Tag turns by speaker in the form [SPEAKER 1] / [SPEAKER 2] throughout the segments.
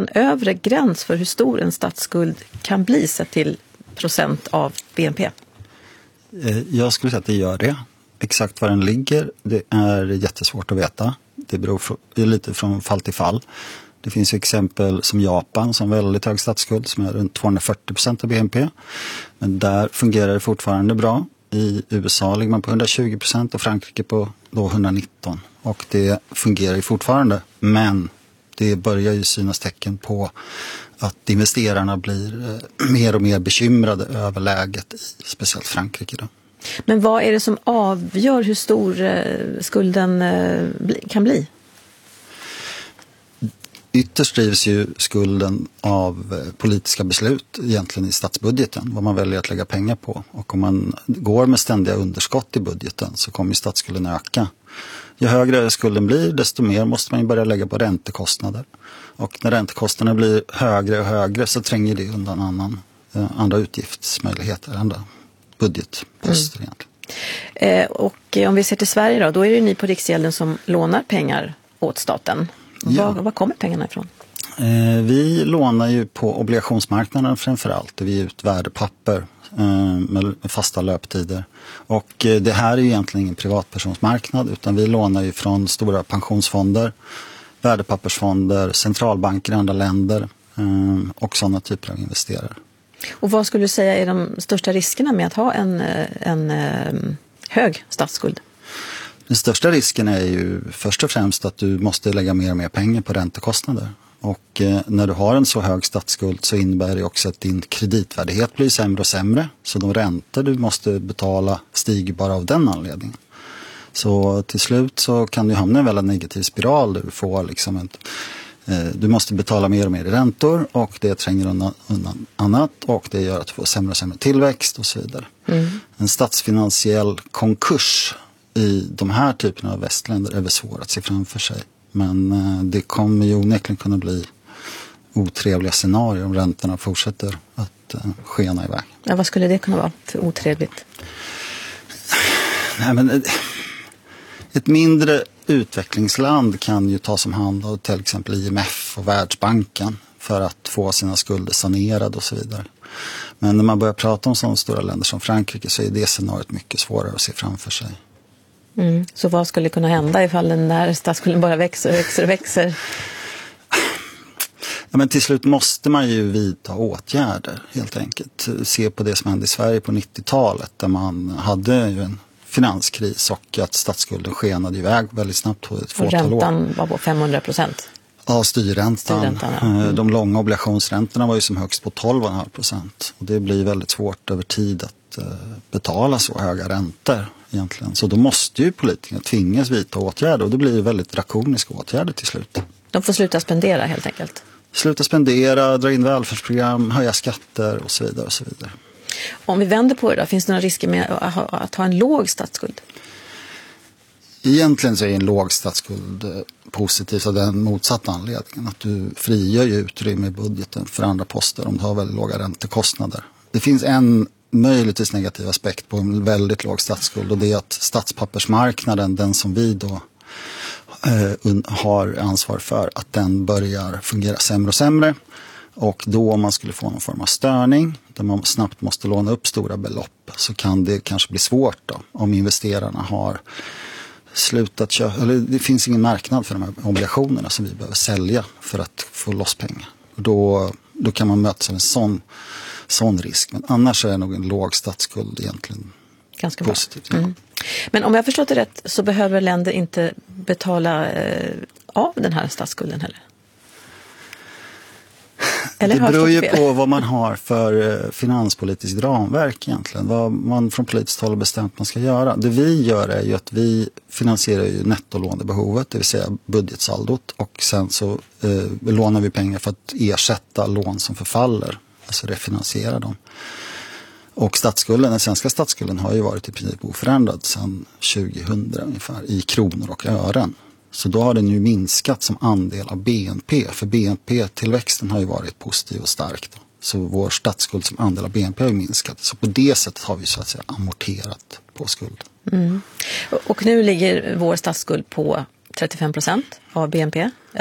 [SPEAKER 1] någon övre gräns för hur stor en statsskuld kan bli sett till procent av BNP?
[SPEAKER 2] Jag skulle säga att det gör det. Exakt var den ligger, det är jättesvårt att veta. Det beror lite från fall till fall. Det finns exempel som Japan som har väldigt hög statsskuld som är runt 240% av BNP. Men där fungerar det fortfarande bra. I USA ligger man på 120% och Frankrike på då 119%. Och det fungerar ju fortfarande. Men det börjar ju synas tecken på att investerarna blir mer och mer bekymrade över läget i speciellt Frankrike då.
[SPEAKER 1] Men vad är det som avgör hur stor skulden kan bli?
[SPEAKER 2] Ytterst drivs ju skulden av politiska beslut egentligen i statsbudgeten, vad man väljer att lägga pengar på. Och om man går med ständiga underskott i budgeten så kommer ju statsskulden öka. Ju högre skulden blir, desto mer måste man ju börja lägga på räntekostnader. Och när räntekostnaderna blir högre och högre så tränger det undan andra utgiftsmöjligheter, andra budgetposter egentligen.
[SPEAKER 1] Och om vi ser till Sverige då är det ni på Riksgälden som lånar pengar åt staten.
[SPEAKER 2] Ja.
[SPEAKER 1] Var kommer pengarna ifrån?
[SPEAKER 2] Vi lånar ju på obligationsmarknaden framförallt. Vi ger ut värdepapper med fasta löptider. Och det här är ju egentligen ingen privatpersonsmarknad utan vi lånar ju från stora pensionsfonder, värdepappersfonder, centralbanker i andra länder och sådana typer av investerare.
[SPEAKER 1] Och vad skulle du säga är de största riskerna med att ha en hög statsskuld?
[SPEAKER 2] Den största risken är ju först och främst att du måste lägga mer och mer pengar på räntekostnader. Och när du har en så hög statsskuld så innebär det också att din kreditvärdighet blir sämre och sämre. Så de räntor du måste betala stiger bara av den anledningen. Så till slut så kan du hamna i en väldigt negativ spiral där du får liksom du måste betala mer och mer i räntor och det tränger undan annat och det gör att du får sämre och sämre tillväxt och så vidare. En statsfinansiell konkurs i de här typerna av västländer är väl svårt att se framför sig. Men det kommer ju onekligen kunna bli otrevliga scenarier om räntorna fortsätter att skena iväg.
[SPEAKER 1] Ja, vad skulle det kunna vara för otrevligt?
[SPEAKER 2] Nej, men ett mindre utvecklingsland kan ju ta som hand av till exempel IMF och Världsbanken för att få sina skulder sanerade och så vidare. Men när man börjar prata om sådana stora länder som Frankrike så är det scenariot mycket svårare att se framför sig.
[SPEAKER 1] Så vad skulle kunna hända ifall den där statsskulden bara växer?
[SPEAKER 2] Ja, men till slut måste man ju vidta åtgärder helt enkelt. Se på det som hände i Sverige på 90-talet där man hade ju en finanskris och att statsskulden skenade iväg väldigt snabbt på ett fåtal år.
[SPEAKER 1] Räntan var på 500%.
[SPEAKER 2] Ja, styrräntan.
[SPEAKER 1] Ja.
[SPEAKER 2] De långa obligationsräntorna var ju som högst på 12,5%. Och det blir väldigt svårt över tid att betala så höga räntor egentligen. Så då måste ju politikerna tvingas vidta åtgärder och det blir väldigt drakoniska åtgärder till slut.
[SPEAKER 1] De får sluta spendera helt enkelt.
[SPEAKER 2] Sluta spendera, dra in välfärdsprogram, höja skatter och så vidare och så vidare.
[SPEAKER 1] Om vi vänder på det då, finns det några risker med att ha en låg statsskuld?
[SPEAKER 2] Egentligen så är en låg statsskuld positivt av den motsatta anledningen. Att du frigör ju utrymme i budgeten för andra poster om du har väldigt låga räntekostnader. Det finns en möjligtvis negativ aspekt på en väldigt låg statsskuld och det är att statspappersmarknaden, den som vi då har ansvar för, att den börjar fungera sämre och sämre. Och då om man skulle få någon form av störning där man snabbt måste låna upp stora belopp så kan det kanske bli svårt då om investerarna har slutat köpa, eller det finns ingen marknad för de här obligationerna som vi behöver sälja för att få loss pengar. Och då kan man mötas av en sån risk. Men annars är nog en låg statsskuld egentligen
[SPEAKER 1] ganska
[SPEAKER 2] positivt.
[SPEAKER 1] Ja. Men om jag förstått det rätt så behöver länder inte betala av den här statsskulden heller? Eller
[SPEAKER 2] det beror ju på vad man har för finanspolitiskt ramverk egentligen. Vad man från politiskt håll bestämt man ska göra. Det vi gör är ju att vi finansierar ju nettolånebehovet, det vill säga budgetsaldot. Och sen så lånar vi pengar för att ersätta lån som förfaller. Alltså refinansiera dem. Och statsskulden, den svenska statsskulden har ju varit i princip oförändrad sedan 2000 ungefär i kronor och ören. Så då har den ju minskat som andel av BNP. För BNP-tillväxten har ju varit positiv och stark. Då. Så vår statsskuld som andel av BNP har ju minskat. Så på det sättet har vi så att säga amorterat på skulden.
[SPEAKER 1] Och nu ligger vår statsskuld på 35% av BNP, eller?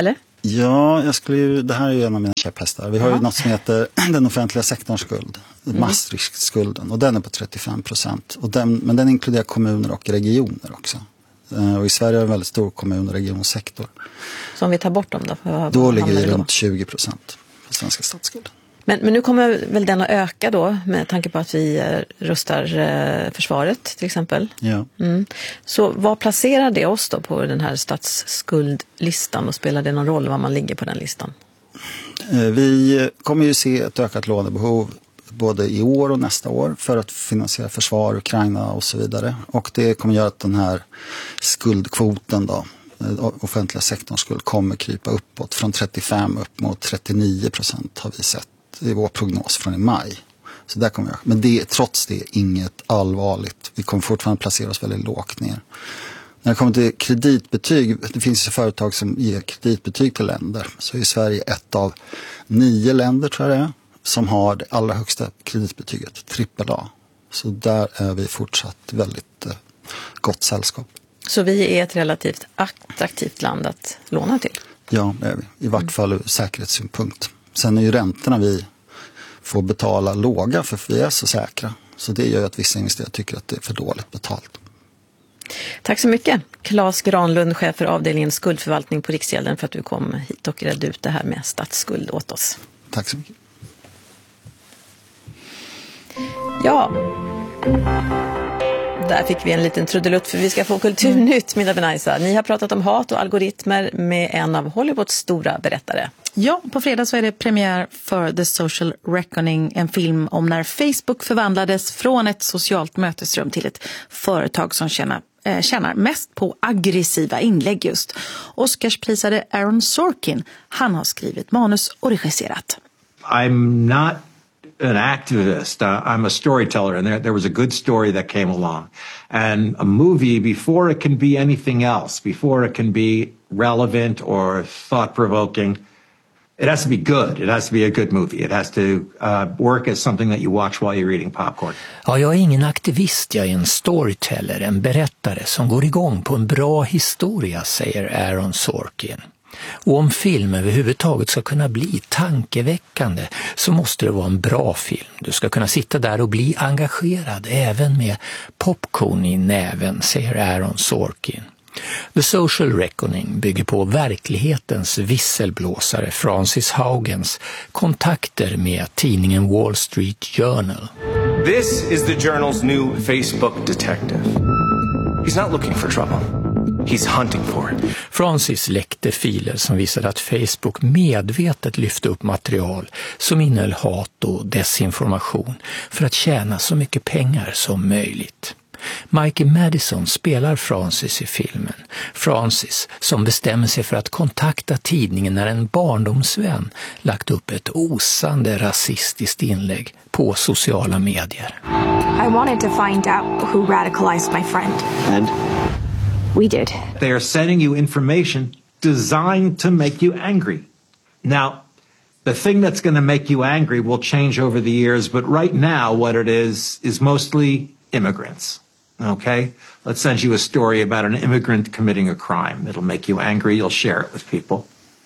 [SPEAKER 2] Ja, det här är ju en av mina käpphästar. Vi har ju något som heter den offentliga sektorns skuld, Maastricht-skulden, och den är på 35%. Men den inkluderar kommuner och regioner också. Och i Sverige är det en väldigt stor kommun- och regionsektor.
[SPEAKER 1] Så om vi tar bort dem då?
[SPEAKER 2] Då ligger vi runt 20% på svenska statsskulden.
[SPEAKER 1] Men nu kommer väl den att öka då med tanke på att vi rustar försvaret till exempel.
[SPEAKER 2] Ja.
[SPEAKER 1] Så vad placerar det oss då på den här statsskuldlistan och spelar det någon roll var man ligger på den listan?
[SPEAKER 2] Vi kommer ju se ett ökat lånebehov både i år och nästa år för att finansiera försvar, Ukraina och så vidare. Och det kommer göra att den här skuldkvoten då, offentliga sektorns skuld, kommer krypa uppåt från 35 upp mot 39% har vi sett i vår prognos från i maj. Så där kommer jag. Men det är trots det inget allvarligt. Vi kommer fortfarande placera oss väldigt lågt ner. När det kommer till kreditbetyg, det finns ju företag som ger kreditbetyg till länder. Så är Sverige ett av 9 länder tror jag det är, som har det allra högsta kreditbetyget, AAA. Så där är vi fortsatt väldigt gott sällskap.
[SPEAKER 1] Så vi är ett relativt attraktivt land att låna till?
[SPEAKER 2] Ja, det är vi. I vart fall ur säkerhetssynpunkt. Sen är ju räntorna vi får betala låga för vi är så säkra. Så det gör att vissa investerare tycker att det är för dåligt betalt.
[SPEAKER 1] Tack så mycket. Claes Granlund, chef för avdelningen skuldförvaltning på Riksgälden, för att du kom hit och redde ut det här med statsskuld åt oss.
[SPEAKER 2] Tack så mycket.
[SPEAKER 1] Ja, där fick vi en liten trudelutt för vi ska få kulturnytt, Mida Benaisa. Ni har pratat om hat och algoritmer med en av Hollywoods stora berättare.
[SPEAKER 3] Ja, på fredag så är det premiär för The Social Reckoning, en film om när Facebook förvandlades från ett socialt mötesrum till ett företag som tjänar mest på aggressiva inlägg just. Oscarsprisade Aaron Sorkin, han har skrivit manus och regisserat.
[SPEAKER 4] I'm not an activist. I'm a storyteller, and there was a good story that came along. And a movie, before it can be anything else, before it can be relevant or thought-provoking, it has to be good. It has to be a good movie. It has to work as something that you watch while you're eating popcorn.
[SPEAKER 5] Ja, jag är ingen aktivist, jag är en storyteller, en berättare som går igång på en bra historia, säger Aaron Sorkin. Och om film överhuvudtaget ska kunna bli tankeväckande så måste det vara en bra film. Du ska kunna sitta där och bli engagerad även med popcorn i näven, säger Aaron Sorkin. The Social Reckoning bygger på verklighetens visselblåsare Frances Haugens kontakter med tidningen Wall Street Journal.
[SPEAKER 6] This is the Journal's new Facebook detective. He's not looking for trouble. He's hunting for it.
[SPEAKER 5] Francis läckte filer som visade att Facebook medvetet lyfte upp material som innehöll hat och desinformation för att tjäna så mycket pengar som möjligt. Michael Madison spelar Francis i filmen. Francis som bestämmer sig för att kontakta tidningen när en barndomsvän lagt upp ett osande rasistiskt inlägg på sociala medier.
[SPEAKER 7] I wanted to find out who radicalized my friend.
[SPEAKER 6] And
[SPEAKER 7] We did.
[SPEAKER 4] They are sending you information designed to make you angry. Now, the thing that's going to make you angry will change over the years, but right now what it is mostly immigrants. Okay? Let's send you a story about an immigrant committing a crime. It'll make you angry. You'll share it with people.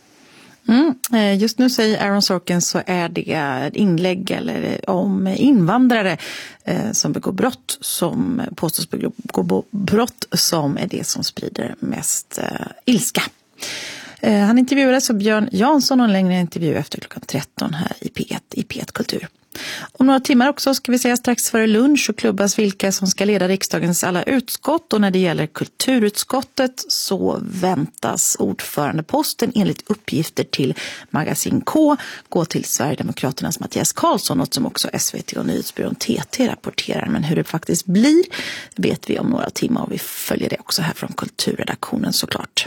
[SPEAKER 3] Just nu säger Aaron Sorkin så är det ett inlägg om invandrare som begår brott, som påstås begå brott, som är det som sprider mest ilska. Han intervjuades av Björn Jansson och en längre intervju efter klockan 13 här i P1 Kultur. Om några timmar också ska vi säga strax före lunch och klubbas vilka som ska leda riksdagens alla utskott, och när det gäller kulturutskottet så väntas ordförandeposten enligt uppgifter till Magasin K gå till Sverigedemokraternas Mattias Karlsson, något som också SVT och Nyhetsbyrån TT rapporterar. Men hur det faktiskt blir vet vi om några timmar och vi följer det också här från kulturredaktionen såklart.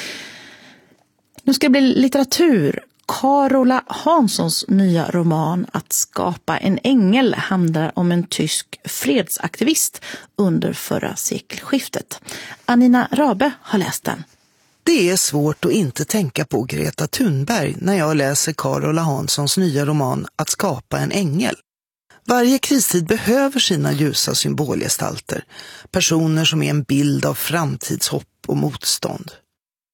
[SPEAKER 3] Nu ska det bli litteratur. Carola Hanssons nya roman Att skapa en ängel handlar om en tysk fredsaktivist under förra sekelskiftet. Anina Rabe har läst den.
[SPEAKER 8] Det är svårt att inte tänka på Greta Thunberg när jag läser Carola Hanssons nya roman Att skapa en ängel. Varje kristid behöver sina ljusa symbolgestalter, personer som är en bild av framtidshopp och motstånd.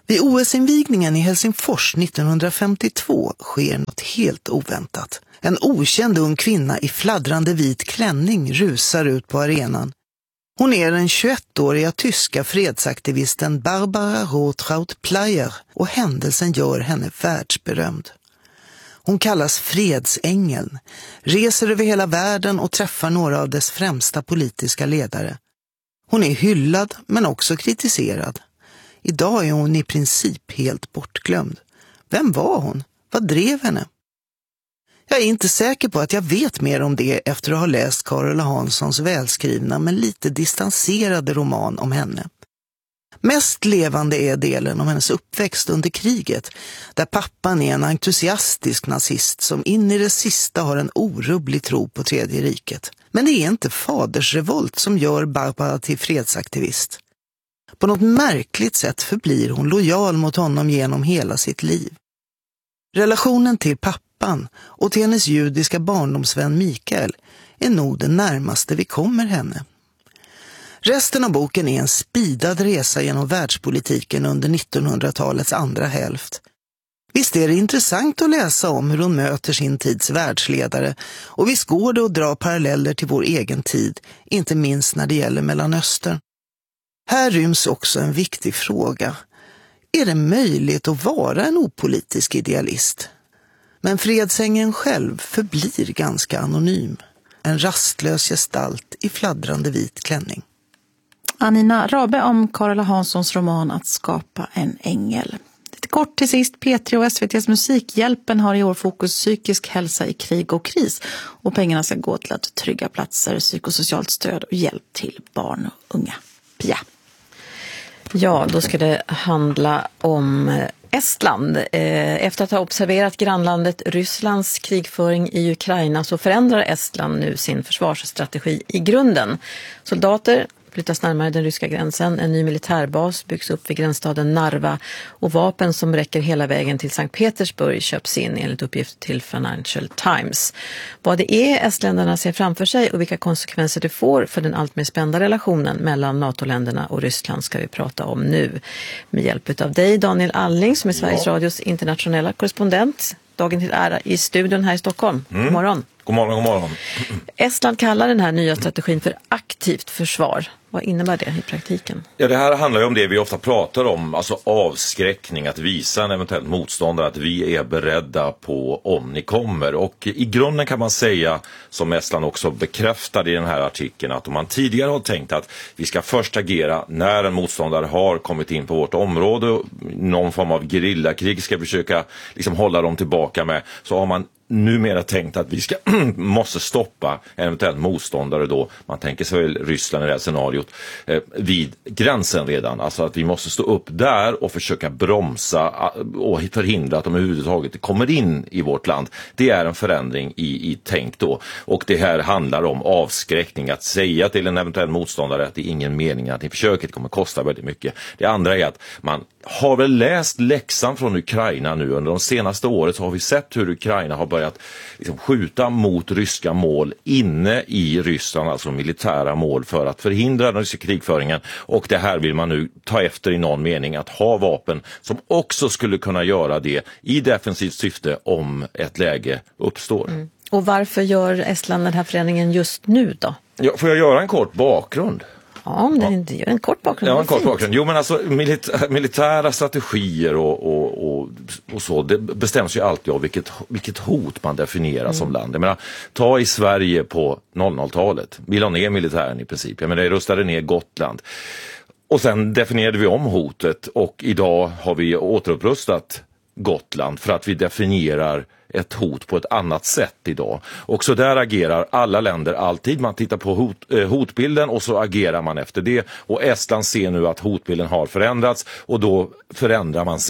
[SPEAKER 8] Vid OS-invigningen i Helsingfors 1952 sker något helt oväntat. En okänd ung kvinna i fladdrande vit klänning rusar ut på arenan. Hon är den 21-åriga tyska fredsaktivisten Barbara Rotraut-Pleyer och händelsen gör henne världsberömd. Hon kallas fredsängeln, reser över hela världen och träffar några av dess främsta politiska ledare. Hon är hyllad men också kritiserad. Idag är hon i princip helt bortglömd. Vem var hon? Vad drev henne? Jag är inte säker på att jag vet mer om det efter att ha läst Carola Hanssons välskrivna men lite distanserade roman om henne. Mest levande är delen om hennes uppväxt under kriget, där pappan är en entusiastisk nazist som in i det sista har en orubblig tro på Tredje riket. Men det är inte fadersrevolt som gör Barbara till fredsaktivist. På något märkligt sätt förblir hon lojal mot honom genom hela sitt liv. Relationen till pappan och till hennes judiska barndomsvän Mikael är nog det närmaste vi kommer henne. Resten av boken är en speedad resa genom världspolitiken under 1900-talets andra hälft. Visst är det intressant att läsa om hur hon möter sin tids världsledare, och visst går det att dra paralleller till vår egen tid, inte minst när det gäller Mellanöstern. Här ryms också en viktig fråga. Är det möjligt att vara en opolitisk idealist? Men fredsängeln själv förblir ganska anonym. En rastlös gestalt i fladdrande vit klänning.
[SPEAKER 3] Anina Rabe om Carola Hanssons roman Att skapa en ängel. Lite kort till sist, P3 och SVT:s Musikhjälpen har i år fokus psykisk hälsa i krig och kris. Och pengarna ska gå till att trygga platser, psykosocialt stöd och hjälp till barn och unga. Pia.
[SPEAKER 1] Ja, då ska det handla om Estland. Efter att ha observerat grannlandet Rysslands krigföring i Ukraina så förändrar Estland nu sin försvarsstrategi i grunden. Soldater flyttas närmare den ryska gränsen, en ny militärbas byggs upp vid gränsstaden Narva och vapen som räcker hela vägen till Sankt Petersburg köps in enligt uppgift till Financial Times. Vad det är estländarna ser framför sig och vilka konsekvenser det får för den allt mer spända relationen mellan NATO-länderna och Ryssland ska vi prata om nu. Med hjälp av dig, Daniel Alling, som är Sveriges Radios internationella korrespondent. Dagen till ära i studion här i Stockholm. God morgon.
[SPEAKER 9] God morgon, god morgon.
[SPEAKER 1] Estland kallar den här nya strategin för aktivt försvar. Vad innebär det i praktiken?
[SPEAKER 9] Ja, det här handlar ju om det vi ofta pratar om, alltså avskräckning, att visa en eventuell motståndare att vi är beredda på om ni kommer. Och i grunden kan man säga, som Estland också bekräftade i den här artikeln, att om man tidigare har tänkt att vi ska först agera när en motståndare har kommit in på vårt område, någon form av gerillakrig ska vi försöka liksom hålla dem tillbaka med, så har man numera tänkt att vi måste stoppa en eventuell motståndare då, man tänker sig väl Ryssland i det här scenariot, vid gränsen redan. Alltså att vi måste stå upp där och försöka bromsa och förhindra att de överhuvudtaget kommer in i vårt land. Det är en förändring i tänk då. Och det här handlar om avskräckning, att säga till en eventuell motståndare att det är ingen mening att ni försöker, det kommer kosta väldigt mycket. Det andra är att man har väl läst läxan från Ukraina nu. Under de senaste året så har vi sett hur Ukraina har börjat liksom skjuta mot ryska mål inne i Ryssland, alltså militära mål för att förhindra den ryska krigföringen. Och det här vill man nu ta efter i någon mening, att ha vapen som också skulle kunna göra det i defensivt syfte om ett läge uppstår. Mm.
[SPEAKER 1] Och varför gör Estland den här förändringen just nu då?
[SPEAKER 9] Ja, får jag göra en kort bakgrund?
[SPEAKER 1] Ja, men det gör en kort bakgrund.
[SPEAKER 9] Ja, en kort bakgrund. Jo, men alltså militära strategier och så, det bestäms ju alltid av vilket hot man definierar som land. Jag menar, ta i Sverige på 00-talet. Vi la ner militären i princip. Jag menar, det rustade ner Gotland. Och sen definierade vi om hotet och idag har vi återupprustat Gotland för att vi definierar ett hot på ett annat sätt idag. Och så där agerar alla länder alltid. Man tittar på hotbilden och så agerar man efter det. Och Estland ser nu att hotbilden har förändrats och då förändrar man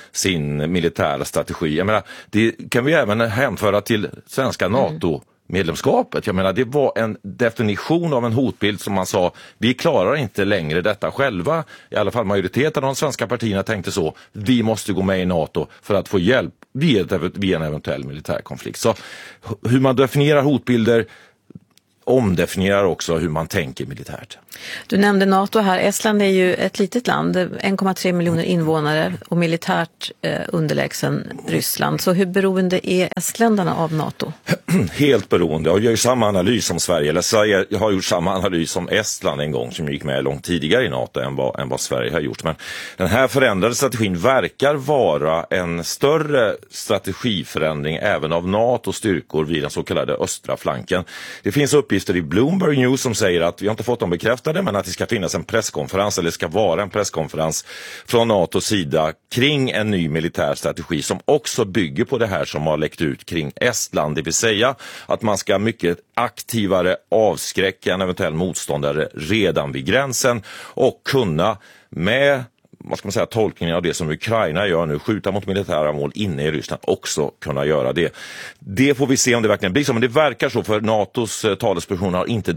[SPEAKER 9] sin militära strategi. Jag menar, det kan vi även hänföra till svenska NATO-medlemskapet. Jag menar, det var en definition av en hotbild som man sa, vi klarar inte längre detta själva. I alla fall majoriteten av de svenska partierna tänkte så. Vi måste gå med i NATO för att få hjälp vid en eventuell militärkonflikt. Så hur man definierar hotbilder omdefinierar också hur man tänker militärt.
[SPEAKER 1] Du nämnde NATO här. Estland är ju ett litet land, 1,3 miljoner invånare och militärt underlägsen Ryssland. Så hur beroende är estländarna av NATO?
[SPEAKER 9] Helt beroende. Jag gör ju samma analys som Sverige. Eller Sverige har gjort samma analys som Estland en gång som gick med långt tidigare i NATO än vad Sverige har gjort. Men den här förändrade strategin verkar vara en större strategiförändring även av NATOs styrkor vid den så kallade östra flanken. Det finns uppgifter i Bloomberg News som säger att vi har inte fått dem bekräftade, men att det ska finnas en presskonferens, eller ska vara en presskonferens från NATOs sida kring en ny militär strategi som också bygger på det här som har läckt ut kring Estland, det vill säga att man ska mycket aktivare avskräcka en eventuell motståndare redan vid gränsen och kunna med tolkningen av det som Ukraina gör nu, skjuta mot militära mål inne i Ryssland, också kunna göra det. Det får vi se om det verkligen blir så, men det verkar så, för NATOs talesperson har inte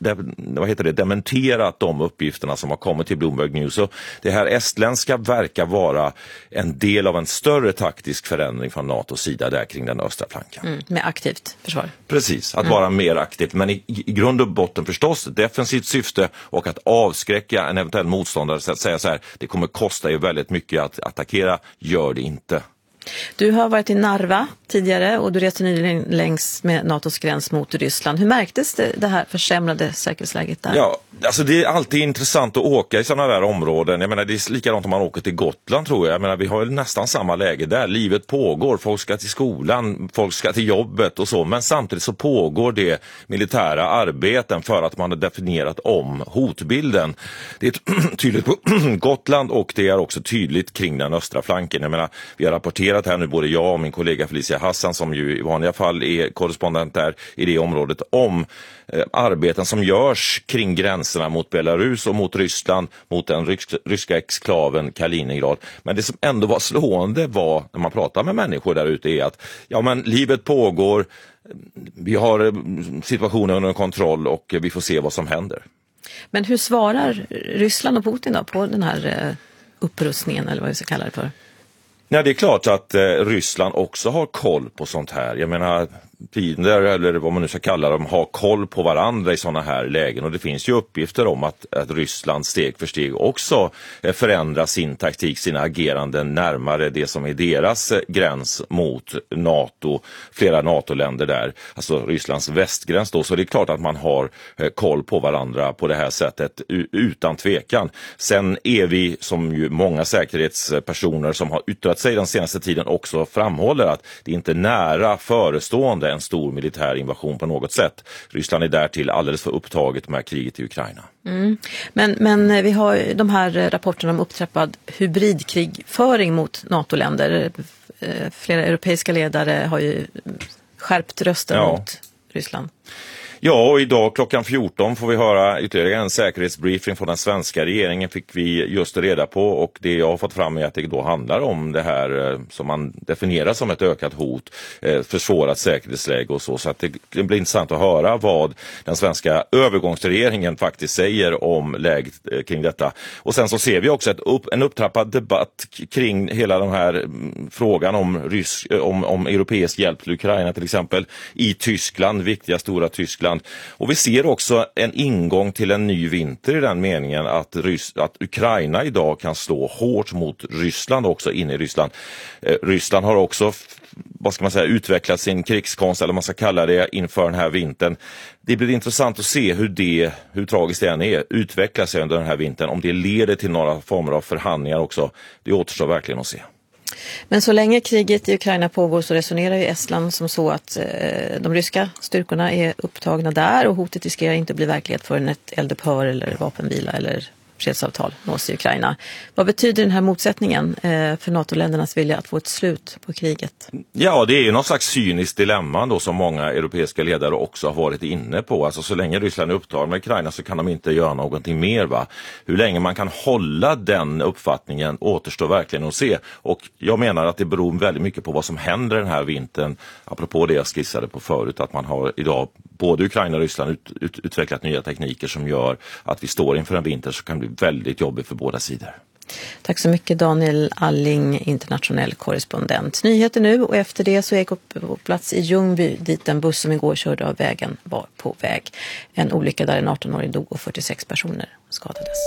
[SPEAKER 9] dementerat de uppgifterna som har kommit till Bloomberg News. Så det här estländska verkar vara en del av en större taktisk förändring från NATOs sida där kring den östra flanken.
[SPEAKER 1] Med aktivt försvar.
[SPEAKER 9] Precis, att vara mer aktivt, men i grund och botten förstås defensivt syfte och att avskräcka en eventuell motståndare, så att säga så här, det kommer kosta ju väldigt mycket att attackera, gör det inte.
[SPEAKER 1] Du har varit i Narva tidigare och du reste nyligen längs med NATOs gräns mot Ryssland. Hur märktes det här försämrade säkerhetsläget där?
[SPEAKER 9] Ja, alltså det är alltid intressant att åka i sådana där områden. Jag menar, det är likadant om man åker till Gotland, tror jag. Jag menar, vi har ju nästan samma läge där. Livet pågår, folk ska till skolan, folk ska till jobbet och så. Men samtidigt så pågår det militära arbeten för att man har definierat om hotbilden. Det är tydligt på Gotland och det är också tydligt kring den östra flanken. Jag menar, vi har rapporterat här nu, både jag och min kollega Felicia Hassan, som ju i vanliga fall är korrespondent där i det området, om arbeten som görs kring gränserna mot Belarus och mot Ryssland, mot den ryska exklaven Kaliningrad. Men det som ändå var slående var, när man pratar med människor där ute, är att livet pågår, vi har situationen under kontroll och vi får se vad som händer.
[SPEAKER 1] Men hur svarar Ryssland och Putin då på den här upprustningen, eller vad vi ska kalla det för?
[SPEAKER 9] Ja, det är klart att Ryssland också har koll på sånt här. Jag menar, fiender, eller vad man nu ska kalla dem, har koll på varandra i såna här lägen. Och det finns ju uppgifter om att Ryssland steg för steg också förändrar sin taktik, sina ageranden närmare det som är deras gräns mot NATO, flera NATO-länder där. Alltså Rysslands västgräns då. Så det är klart att man har koll på varandra på det här sättet, utan tvekan. Sen är vi, som ju många säkerhetspersoner som har yttrat sig den senaste tiden också framhåller, att det inte är nära förestående en stor militär invasion på något sätt. Ryssland är därtill alldeles för upptaget med kriget i Ukraina.
[SPEAKER 1] Men vi har de här rapporterna om upptrappad hybridkrigföring mot NATO-länder. Flera europeiska ledare har ju skärpt rösten mot Ryssland.
[SPEAKER 9] Ja, och idag klockan 14 får vi höra ytterligare en säkerhetsbriefing från den svenska regeringen, fick vi just reda på, och det jag har fått fram är att det då handlar om det här som man definierar som ett ökat hot, försvårat säkerhetsläge och så att det blir intressant att höra vad den svenska övergångsregeringen faktiskt säger om läget kring detta. Och sen så ser vi också en upptrappad debatt kring hela den här frågan om europeisk hjälp till Ukraina till exempel i Tyskland, viktiga stora Tyskland. Och vi ser också en ingång till en ny vinter i den meningen att Ukraina idag kan slå hårt mot Ryssland också inne i Ryssland. Ryssland har också, utvecklat sin krigskonst, eller man ska kalla det, inför den här vintern. Det blir intressant att se hur tragiskt det än är, utveckla sig under den här vintern. Om det leder till några former av förhandlingar också, det återstår verkligen att se.
[SPEAKER 1] Men så länge kriget i Ukraina pågår så resonerar ju Estland som så att de ryska styrkorna är upptagna där och hotet riskerar inte att bli verklighet förrän ett eldupphör eller vapenvila eller fredsavtal nås i Ukraina. Vad betyder den här motsättningen för NATO-ländernas vilja att få ett slut på kriget? Ja,
[SPEAKER 9] det är ju någon slags cyniskt dilemma då som många europeiska ledare också har varit inne på. Alltså så länge Ryssland är upptagen med Ukraina så kan de inte göra någonting mer, va? Hur länge man kan hålla den uppfattningen återstår verkligen att se. Och jag menar att det beror väldigt mycket på vad som händer den här vintern. Apropå det jag skissade på förut, att man har idag både Ukraina och Ryssland utvecklat nya tekniker som gör att vi står inför en vinter som kan bli väldigt jobbig för båda sidor.
[SPEAKER 1] Tack så mycket Daniel Alling, internationell korrespondent. Nyheter nu och efter det så är jag på plats i Ljungby dit en buss som igår körde av vägen var på väg. En olycka där en 18-åring dog och 46 personer skadades.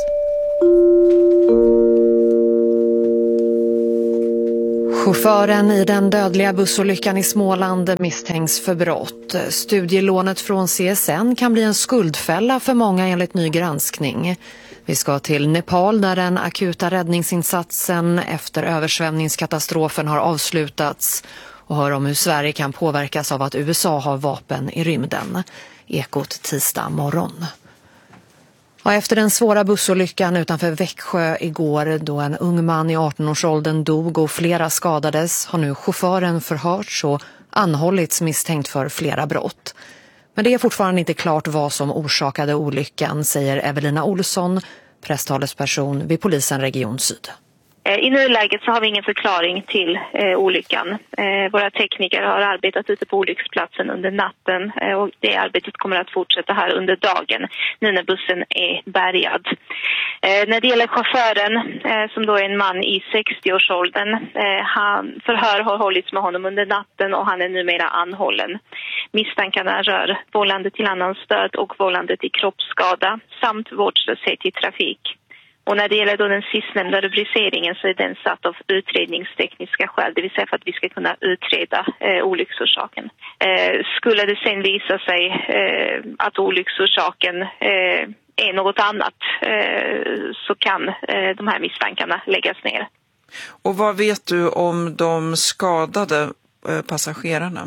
[SPEAKER 10] Chauffören i den dödliga bussolyckan i Småland misstänks för brott. Studielånet från CSN kan bli en skuldfälla för många enligt ny granskning. Vi ska till Nepal där den akuta räddningsinsatsen efter översvämningskatastrofen har avslutats och hör om hur Sverige kan påverkas av att USA har vapen i rymden. Ekot tisdag morgon. Och efter den svåra bussolyckan utanför Växjö igår då en ung man i 18-årsåldern dog och flera skadades har nu chauffören förhörts och anhållits misstänkt för flera brott. Men det är fortfarande inte klart vad som orsakade olyckan, säger Evelina Olsson, presstalesperson vid polisen Region Syd.
[SPEAKER 11] I nuläget så har vi ingen förklaring till olyckan. Våra tekniker har arbetat ute på olycksplatsen under natten och det arbetet kommer att fortsätta här under dagen nu när bussen är bärgad. När det gäller chauffören som då är en man i 60-årsåldern, förhör har hållits med honom under natten och han är numera anhållen. Misstankarna rör vållande till annans död och vållande till kroppsskada samt vårdslöshet i trafik. Och när det gäller då den sistnämnda rubriceringen så är den satt av utredningstekniska skäl, det vill säga för att vi ska kunna utreda olycksorsaken. Skulle det sen visa sig att olycksorsaken är något annat så kan de här misstankarna läggas ner.
[SPEAKER 12] Och vad vet du om de skadade passagerarna?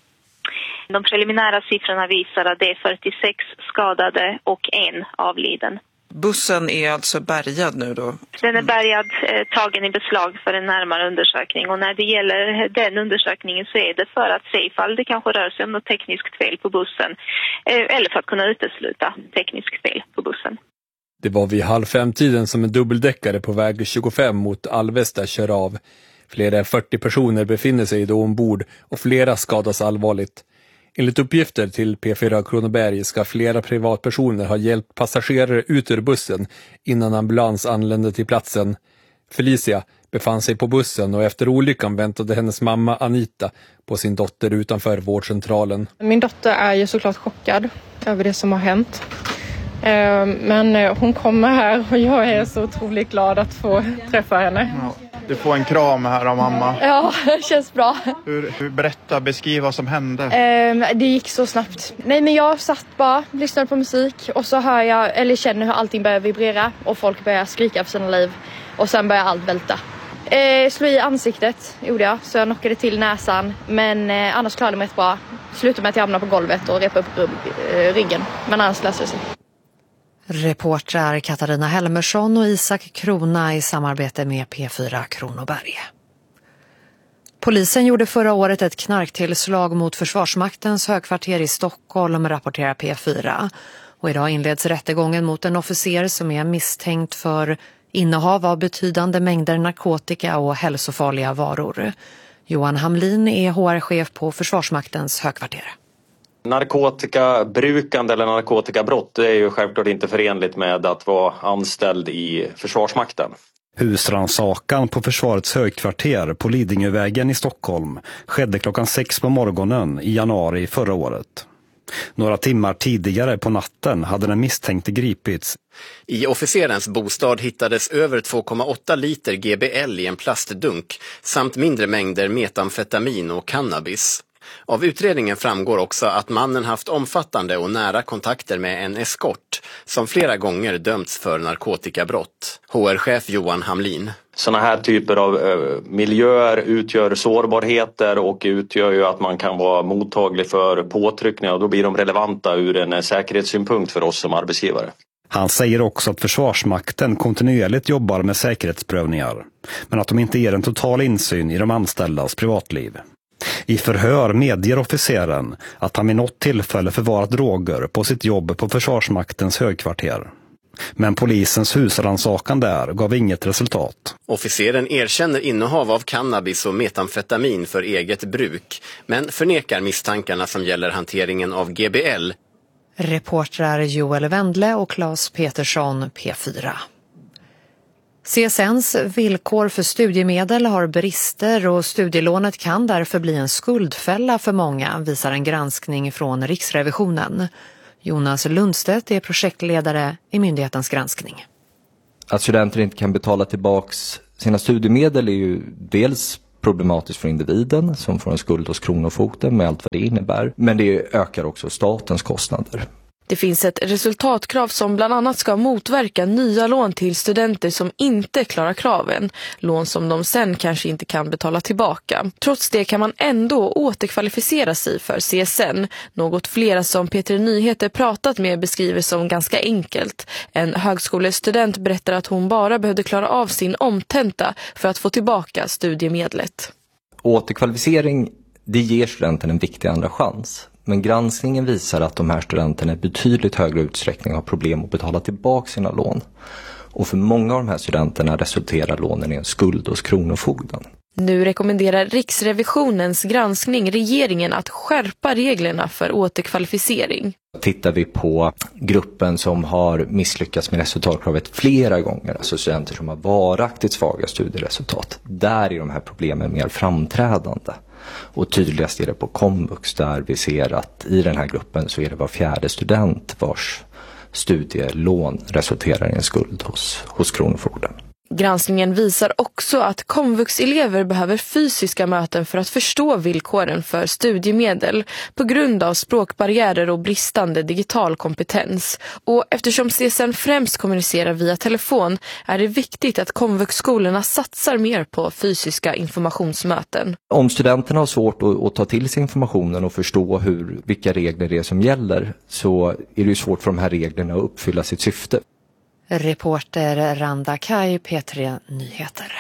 [SPEAKER 11] De preliminära siffrorna visar att det är 46 skadade och en avliden.
[SPEAKER 12] Bussen är alltså bärgad nu då?
[SPEAKER 11] Den är bärgad, tagen i beslag för en närmare undersökning. Och när det gäller den undersökningen så är det för att se ifall det kanske rör sig om något tekniskt fel på bussen. Eller för att kunna utesluta tekniskt fel på bussen.
[SPEAKER 13] Det var vid 4:30 som en dubbeldäckare på väg 25 mot Alvesta kör av. Fler än 40 personer befinner sig då ombord och flera skadas allvarligt. Enligt uppgifter till P4 Kronoberg ska flera privatpersoner ha hjälpt passagerare ut ur bussen innan ambulans anlände till platsen. Felicia befann sig på bussen och efter olyckan väntade hennes mamma Anita på sin dotter utanför vårdcentralen.
[SPEAKER 14] Min dotter är ju såklart chockad över det som har hänt. Men hon kommer här och jag är så otroligt glad att få träffa henne.
[SPEAKER 15] Ja, du får en kram här av mamma.
[SPEAKER 14] Ja, det känns bra.
[SPEAKER 15] Beskriv vad som hände.
[SPEAKER 14] Det gick så snabbt. Nej, men jag satt bara, lyssnade på musik och så hör jag, eller känner hur allting börjar vibrera och folk börjar skrika för sina liv och sen börjar allt välta. Slå i ansiktet gjorde jag, så jag knockade till näsan, men annars klarade jag mig rätt bra. Slutade med att jag hamnade på golvet och repade upp ryggen, men annars löste det sig.
[SPEAKER 10] Reportrar Katarina Helmersson och Isak Krona i samarbete med P4 Kronoberg. Polisen gjorde förra året ett knarktillslag mot Försvarsmaktens högkvarter i Stockholm, rapporterar P4. Och idag inleds rättegången mot en officer som är misstänkt för innehav av betydande mängder narkotika och hälsofarliga varor. Johan Hamlin är HR-chef på Försvarsmaktens högkvarter.
[SPEAKER 16] Narkotikabrukande eller narkotikabrott är ju självklart inte förenligt med att vara anställd i Försvarsmakten.
[SPEAKER 17] Husrannsakan på försvarets högkvarter på Lidingövägen i Stockholm skedde klockan 6 på morgonen i januari förra året. Några timmar tidigare på natten hade den misstänkte gripits.
[SPEAKER 18] I officerens bostad hittades över 2,8 liter GBL i en plastdunk samt mindre mängder metamfetamin och cannabis. Av utredningen framgår också att mannen haft omfattande och nära kontakter med en eskort som flera gånger dömts för narkotikabrott. HR-chef Johan Hamlin.
[SPEAKER 16] Sådana här typer av miljöer utgör sårbarheter och utgör ju att man kan vara mottaglig för påtryckningar och då blir de relevanta ur en säkerhetssynpunkt för oss som arbetsgivare.
[SPEAKER 17] Han säger också att Försvarsmakten kontinuerligt jobbar med säkerhetsprövningar, men att de inte ger en total insyn i de anställdas privatliv. I förhör medger officeren att han vid något tillfälle förvarat droger på sitt jobb på Försvarsmaktens högkvarter. Men polisens husrannsakan där gav inget resultat.
[SPEAKER 18] Officeren erkänner innehav av cannabis och metamfetamin för eget bruk, men förnekar misstankarna som gäller hanteringen av GBL.
[SPEAKER 10] Reportrar Joel Wendle och Claes Petersson, P4. CSNs villkor för studiemedel har brister och studielånet kan därför bli en skuldfälla för många, visar en granskning från Riksrevisionen. Jonas Lundstedt är projektledare i myndighetens granskning.
[SPEAKER 19] Att studenter inte kan betala tillbaks sina studiemedel är ju dels problematiskt för individen som får en skuld hos Kronofogden med allt vad det innebär. Men det ökar också statens kostnader.
[SPEAKER 20] Det finns ett resultatkrav som bland annat ska motverka nya lån till studenter som inte klarar kraven. Lån som de sen kanske inte kan betala tillbaka. Trots det kan man ändå återkvalificera sig för CSN. Något flera som Peter Nyheter pratat med beskriver som ganska enkelt. En högskolestudent berättar att hon bara behövde klara av sin omtenta för att få tillbaka studiemedlet.
[SPEAKER 19] Återkvalificering, det ger studenten en viktig andra chans. Men granskningen visar att de här studenterna i betydligt högre utsträckning har problem att betala tillbaka sina lån. Och för många av de här studenterna resulterar lånen i en skuld hos Kronofogden.
[SPEAKER 20] Nu rekommenderar Riksrevisionens granskning regeringen att skärpa reglerna för återkvalificering.
[SPEAKER 19] Tittar vi på gruppen som har misslyckats med resultatkravet flera gånger, alltså studenter som har varaktigt svaga studieresultat, där är de här problemen mer framträdande. Och tydligast är det på komvux där vi ser att i den här gruppen så är det var fjärde student vars studielån resulterar i en skuld hos Kronofogden.
[SPEAKER 20] Granskningen visar också att komvuxelever behöver fysiska möten för att förstå villkoren för studiemedel på grund av språkbarriärer och bristande digital kompetens. Och eftersom CSN främst kommunicerar via telefon är det viktigt att komvuxskolorna satsar mer på fysiska informationsmöten.
[SPEAKER 19] Om studenterna har svårt att ta till sig informationen och förstå vilka regler det är som gäller, så är det ju svårt för de här reglerna att uppfylla sitt syfte.
[SPEAKER 10] Reporter Randa Kaj, P3 Nyheter.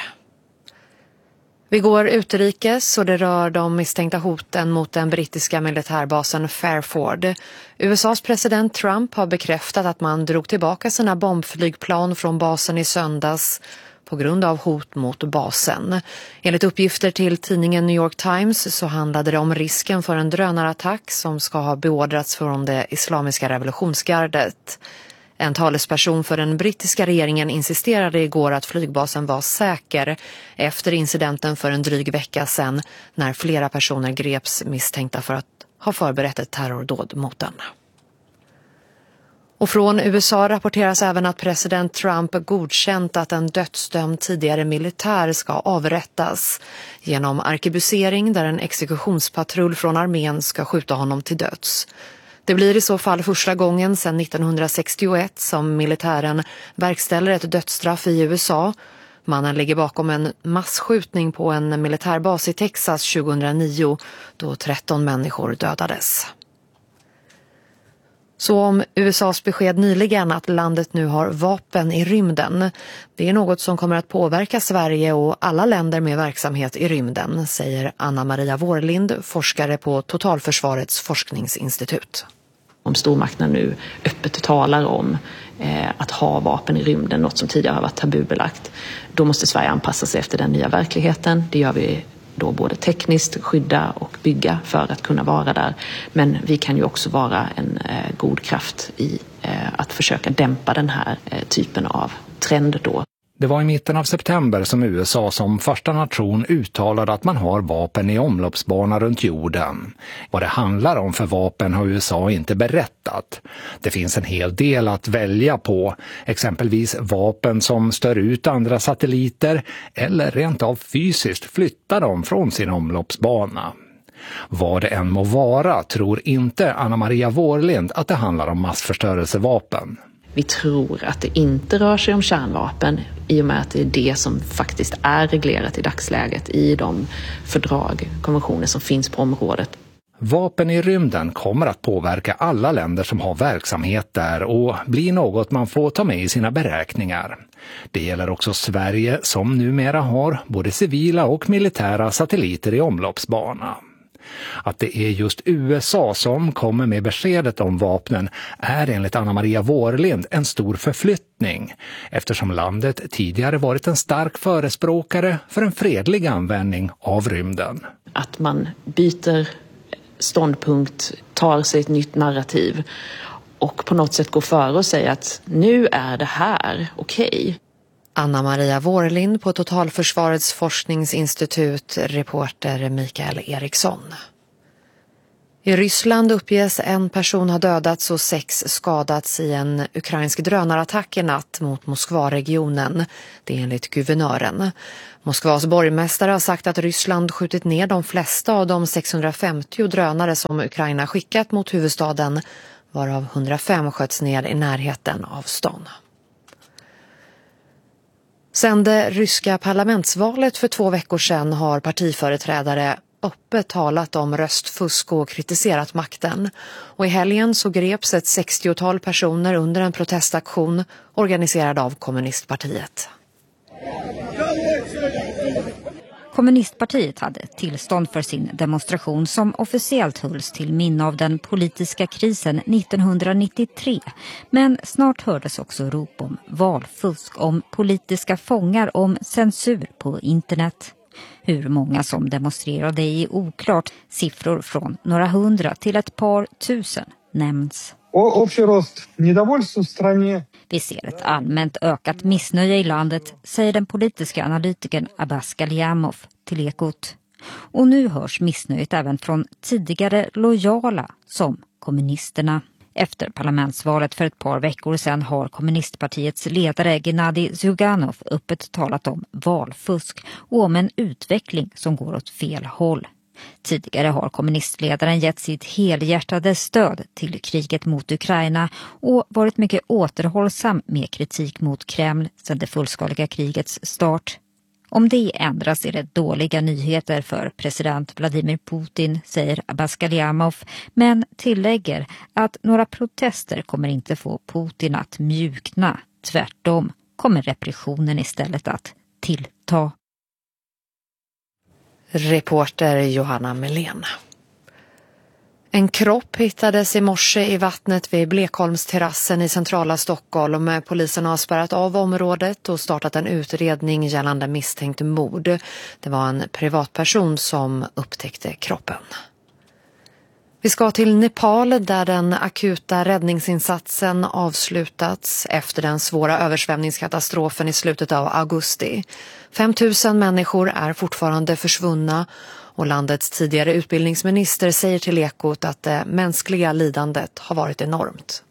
[SPEAKER 10] Vi går utrikes och det rör de misstänkta hoten mot den brittiska militärbasen Fairford. USAs president Trump har bekräftat att man drog tillbaka sina bombflygplan från basen i söndags på grund av hot mot basen. Enligt uppgifter till tidningen New York Times så handlade det om risken för en drönarattack som ska ha beordrats från det islamiska revolutionsgardet. En talesperson för den brittiska regeringen insisterade igår att flygbasen var säker efter incidenten för en dryg vecka sedan när flera personer greps misstänkta för att ha förberett ett terrordåd mot den. Och från USA rapporteras även att president Trump godkänt att en dödsdömd tidigare militär ska avrättas genom arkebusering där en exekutionspatrull från armén ska skjuta honom till döds. Det blir i så fall första gången sedan 1961 som militären verkställer ett dödsstraff i USA. Mannen ligger bakom en massskjutning på en militärbas i Texas 2009 då 13 människor dödades. Så om USAs besked nyligen att landet nu har vapen i rymden. Det är något som kommer att påverka Sverige och alla länder med verksamhet i rymden, säger Anna-Maria Vårlind, forskare på Totalförsvarets forskningsinstitut.
[SPEAKER 21] Om stormakterna nu öppet talar om att ha vapen i rymden, något som tidigare har varit tabubelagt, då måste Sverige anpassa sig efter den nya verkligheten. Det gör vi då både tekniskt, skydda och bygga för att kunna vara där. Men vi kan ju också vara en god kraft i att försöka dämpa den här typen av trend då.
[SPEAKER 22] Det var i mitten av september som USA som första nation uttalade att man har vapen i omloppsbana runt jorden. Vad det handlar om för vapen har USA inte berättat. Det finns en hel del att välja på, exempelvis vapen som stör ut andra satelliter eller rent av fysiskt flyttar dem från sin omloppsbana. Vad det än må vara tror inte Anna-Maria Vårlind att det handlar om massförstörelsevapen.
[SPEAKER 21] Vi tror att det inte rör sig om kärnvapen i och med att det är det som faktiskt är reglerat i dagsläget i de fördrag, konventioner som finns på området.
[SPEAKER 22] Vapen i rymden kommer att påverka alla länder som har verksamhet där och blir något man får ta med i sina beräkningar. Det gäller också Sverige som numera har både civila och militära satelliter i omloppsbana. Att det är just USA som kommer med beskedet om vapnen är enligt Anna-Maria Vårlind en stor förflyttning eftersom landet tidigare varit en stark förespråkare för en fredlig användning av rymden.
[SPEAKER 21] Att man byter ståndpunkt, tar sig ett nytt narrativ och på något sätt går före och säger att nu är det här okej.
[SPEAKER 10] Anna-Maria Vårlind på Totalförsvarets forskningsinstitut, reporter Mikael Eriksson. I Ryssland uppges en person ha dödats och 6 skadats i en ukrainsk drönarattack i natt mot Moskva-regionen. Det är enligt guvernören. Moskvas borgmästare har sagt att Ryssland skjutit ner de flesta av de 650 drönare som Ukraina skickat mot huvudstaden, varav 105 sköts ner i närheten av stan. Sedan det ryska parlamentsvalet för 2 veckor sedan har partiföreträdare öppet talat om röstfusk och kritiserat makten. Och i helgen så greps ett 60-tal personer under en protestaktion organiserad av kommunistpartiet.
[SPEAKER 2] Kommunistpartiet hade tillstånd för sin demonstration som officiellt hölls till minne av den politiska krisen 1993. Men snart hördes också rop om valfusk, om politiska fångar, om censur på internet. Hur många som demonstrerade är oklart. Siffror från några 100 till ett par tusen nämns. Vi ser ett allmänt ökat missnöje i landet, säger den politiska analytikern Abbas Galyamov till Ekot. Och nu hörs missnöjet även från tidigare lojala som kommunisterna. Efter parlamentsvalet för ett par veckor sedan har kommunistpartiets ledare Gennadij Zyuganov öppet talat om valfusk och om en utveckling som går åt fel håll. Tidigare har kommunistledaren gett sitt helhjärtade stöd till kriget mot Ukraina och varit mycket återhållsam med kritik mot Kreml sedan det fullskaliga krigets start. Om det ändras är det dåliga nyheter för president Vladimir Putin, säger Abbas Galyamov, men tillägger att några protester kommer inte få Putin att mjukna. Tvärtom kommer repressionen istället att tillta.
[SPEAKER 10] Reporter Johanna Melén. En kropp hittades i morse i vattnet vid Blekholmsterrassen i centrala Stockholm. Polisen har spärrat av området och startat en utredning gällande misstänkt mord. Det var en privatperson som upptäckte kroppen. Vi ska till Nepal där den akuta räddningsinsatsen avslutats efter den svåra översvämningskatastrofen i slutet av augusti. 5 000 människor är fortfarande försvunna och landets tidigare utbildningsminister säger till Ekot att det mänskliga lidandet har varit enormt.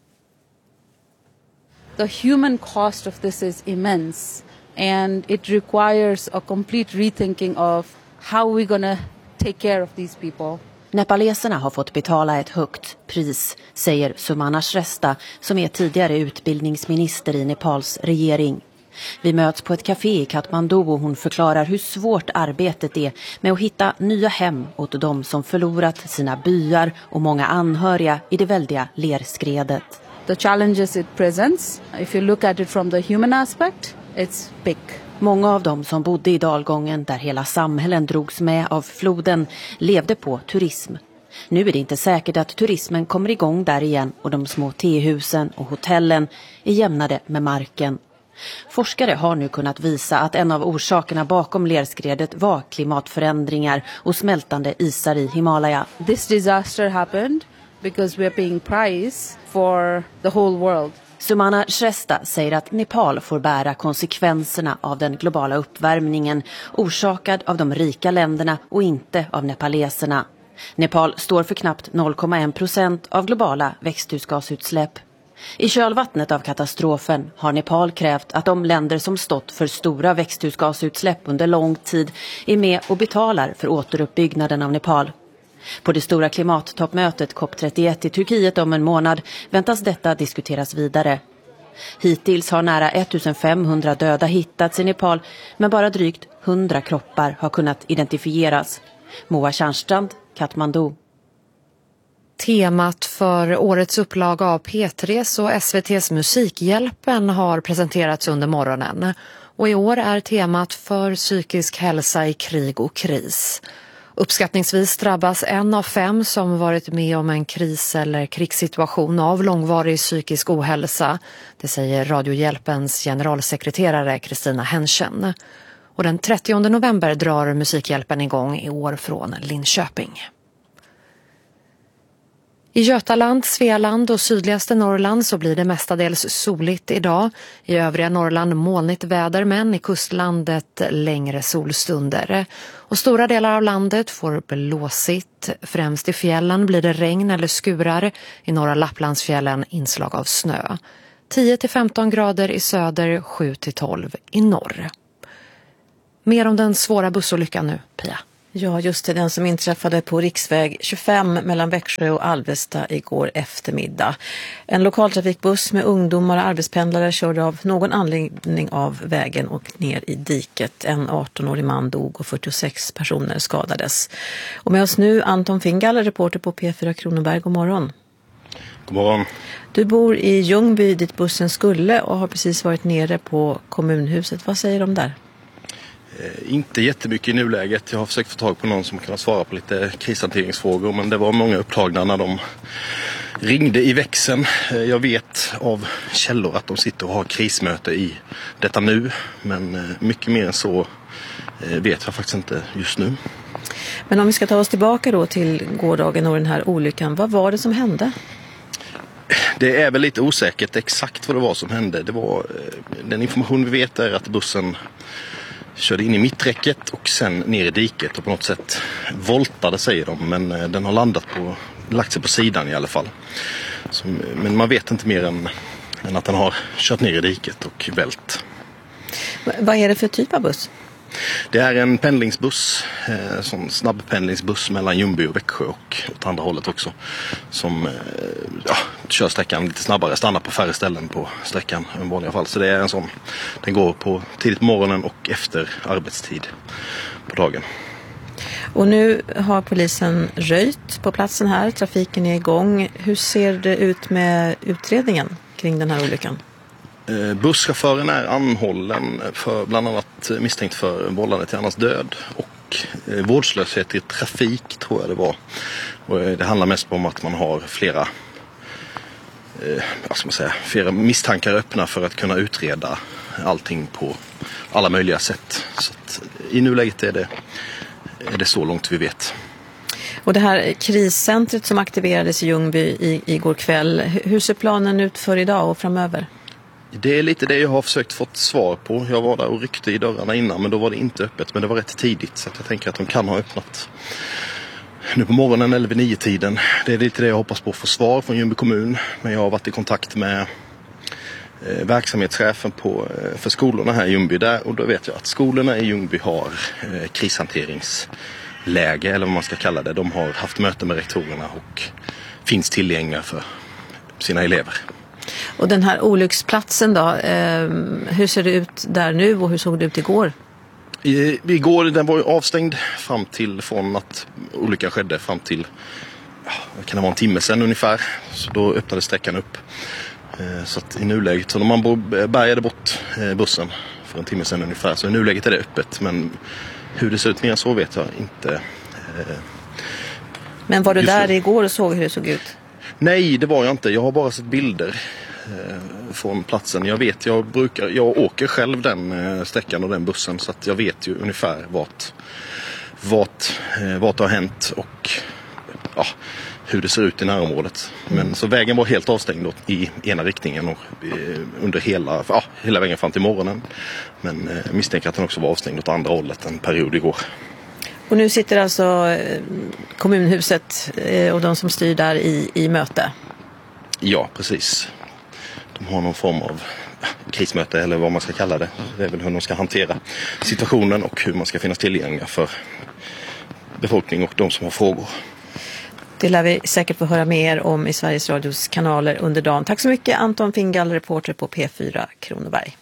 [SPEAKER 5] The human cost of this is immense and it requires a complete rethinking of how we're going to take care of these people.
[SPEAKER 23] Nepaleserna har fått betala ett högt pris, säger Sumana Shrestha som är tidigare utbildningsminister i Nepals regering. Vi möts på ett café i Kathmandu och hon förklarar hur svårt arbetet är med att hitta nya hem åt de som förlorat sina byar och många anhöriga i det väldiga lerskredet.
[SPEAKER 5] The challenges it presents, if you look at it from the human aspect, it's big.
[SPEAKER 23] Många av dem som bodde i dalgången där hela samhällen drogs med av floden levde på turism. Nu är det inte säkert att turismen kommer igång där igen och de små tehusen och hotellen är jämnade med marken. Forskare har nu kunnat visa att en av orsakerna bakom lerskredet var klimatförändringar och smältande isar i Himalaya.
[SPEAKER 5] This disaster happened because we are paying price for the whole world.
[SPEAKER 23] Sumana Shrestha säger att Nepal får bära konsekvenserna av den globala uppvärmningen orsakad av de rika länderna och inte av nepaleserna. Nepal står för knappt 0,1% av globala växthusgasutsläpp. I kölvattnet av katastrofen har Nepal krävt att de länder som stått för stora växthusgasutsläpp under lång tid är med och betalar för återuppbyggnaden av Nepal. På det stora klimattoppmötet COP31 i Turkiet om en månad väntas detta diskuteras vidare. Hittills har nära 1500 döda hittats i Nepal, men bara drygt 100 kroppar har kunnat identifieras. Moa Tjärnstrand, Kathmandu.
[SPEAKER 10] Temat för årets upplaga av P3 och SVT:s Musikhjälpen har presenterats under morgonen. Och i år är temat för psykisk hälsa i krig och kris. Uppskattningsvis drabbas 1 av 5 som varit med om en kris- eller krigssituation av långvarig psykisk ohälsa. Det säger Radiohjälpens generalsekreterare Kristina Henschen. Och den 30 november drar Musikhjälpen igång i år från Linköping. I Götaland, Svealand och sydligaste Norrland så blir det mestadels soligt idag. I övriga Norrland molnigt väder, men i kustlandet längre solstunder. Och stora delar av landet får blåsigt. Främst i fjällen blir det regn eller skurar. I norra Lapplandsfjällen inslag av snö. 10-15 grader i söder, 7-12 i norr. Mer om den svåra bussolyckan nu, Pia.
[SPEAKER 1] Ja, just det, den som inträffade på riksväg 25 mellan Växjö och Alvesta igår eftermiddag. En lokaltrafikbuss med ungdomar och arbetspendlare körde av någon anledning av vägen och ner i diket. En 18-årig man dog och 46 personer skadades. Och med oss nu Anton Fingal, reporter på P4 Kronoberg. God morgon.
[SPEAKER 4] God morgon.
[SPEAKER 1] Du bor i Ljungby dit bussen skulle och har precis varit nere på kommunhuset. Vad säger de där?
[SPEAKER 4] Inte jättemycket i nuläget. Jag har försökt få tag på någon som kan svara på lite krishanteringsfrågor, men det var många upptagna när de ringde i växeln. Jag vet av källor att de sitter och har krismöte i detta nu, men mycket mer än så vet jag faktiskt inte just nu.
[SPEAKER 1] Men om vi ska ta oss tillbaka då till gårdagen och den här olyckan, vad var det som hände?
[SPEAKER 4] Det är väl lite osäkert exakt vad det var som hände. Det var, den information vi vet är att bussen körde in i mitträcket och sen ner i diket och på något sätt voltade, säger de, men den har lagt sig på sidan i alla fall. Men man vet inte mer än att den har kört ner i diket och vält.
[SPEAKER 1] Vad är det för typ av buss?
[SPEAKER 4] Det är en pendlingsbuss, sån snabbpendlingsbuss mellan Ljungby och Växjö och åt andra hållet också, som kör sträckan lite snabbare, stannar på färre ställen på sträckan än i vanliga fall. Så det är en sån, den går på tidigt på morgonen och efter arbetstid på dagen.
[SPEAKER 1] Och nu har polisen röjt på platsen här, trafiken är igång. Hur ser det ut med utredningen kring den här olyckan?
[SPEAKER 4] Busschauffören är anhållen för bland annat misstänkt för vållande till annans död och vårdslöshet i trafik, tror jag det var. Och det handlar mest om att man har flera misstankar öppna för att kunna utreda allting på alla möjliga sätt. Så att i nuläget är det så långt vi vet.
[SPEAKER 1] Och det här kriscentret som aktiverades i Ljungby igår kväll, hur ser planen ut för idag och framöver?
[SPEAKER 4] Det är lite det jag har försökt fått svar på. Jag var där och ryckte i dörrarna innan, men då var det inte öppet. Men det var rätt tidigt, så att jag tänker att de kan ha öppnat nu på morgonen eller vid 9-tiden. Det är lite det jag hoppas på att få svar från Ljungby kommun. Men jag har varit i kontakt med verksamhetschefen för skolorna här i Ljungby där. Och då vet jag att skolorna i Ljungby har krishanteringsläge, eller vad man ska kalla det. De har haft möte med rektorerna och finns tillgängliga för sina elever.
[SPEAKER 1] Och den här olycksplatsen då, hur ser det ut där nu och hur såg det ut igår?
[SPEAKER 4] Igår, den var ju avstängd från att olyckan skedde fram till, vad kan det vara, en timme sedan ungefär. Så då öppnade sträckan upp. Så att i nuläget, så när man bärgade bort bussen för en timme sedan ungefär, så i nuläget är det öppet. Men hur det ser ut mer så vet jag inte.
[SPEAKER 1] Men var du där igår och såg hur det såg ut?
[SPEAKER 4] Nej, det var jag inte. Jag har bara sett bilder från platsen. Jag åker själv den sträckan och den bussen, så att jag vet ju ungefär vart det har hänt och hur det ser ut i närområdet. Men så vägen var helt avstängd i ena riktningen och under hela vägen fram till morgonen. Men misstänker att den också var avstängd åt andra hållet en period igår.
[SPEAKER 1] Och nu sitter alltså kommunhuset och de som styr där i möte?
[SPEAKER 4] Ja, precis. De har någon form av krismöte eller vad man ska kalla det. Det är väl hur de ska hantera situationen och hur man ska finnas tillgängliga för befolkning och de som har frågor.
[SPEAKER 1] Det lär vi säkert få höra mer om i Sveriges Radios kanaler under dagen. Tack så mycket Anton Fingal, reporter på P4 Kronoberg.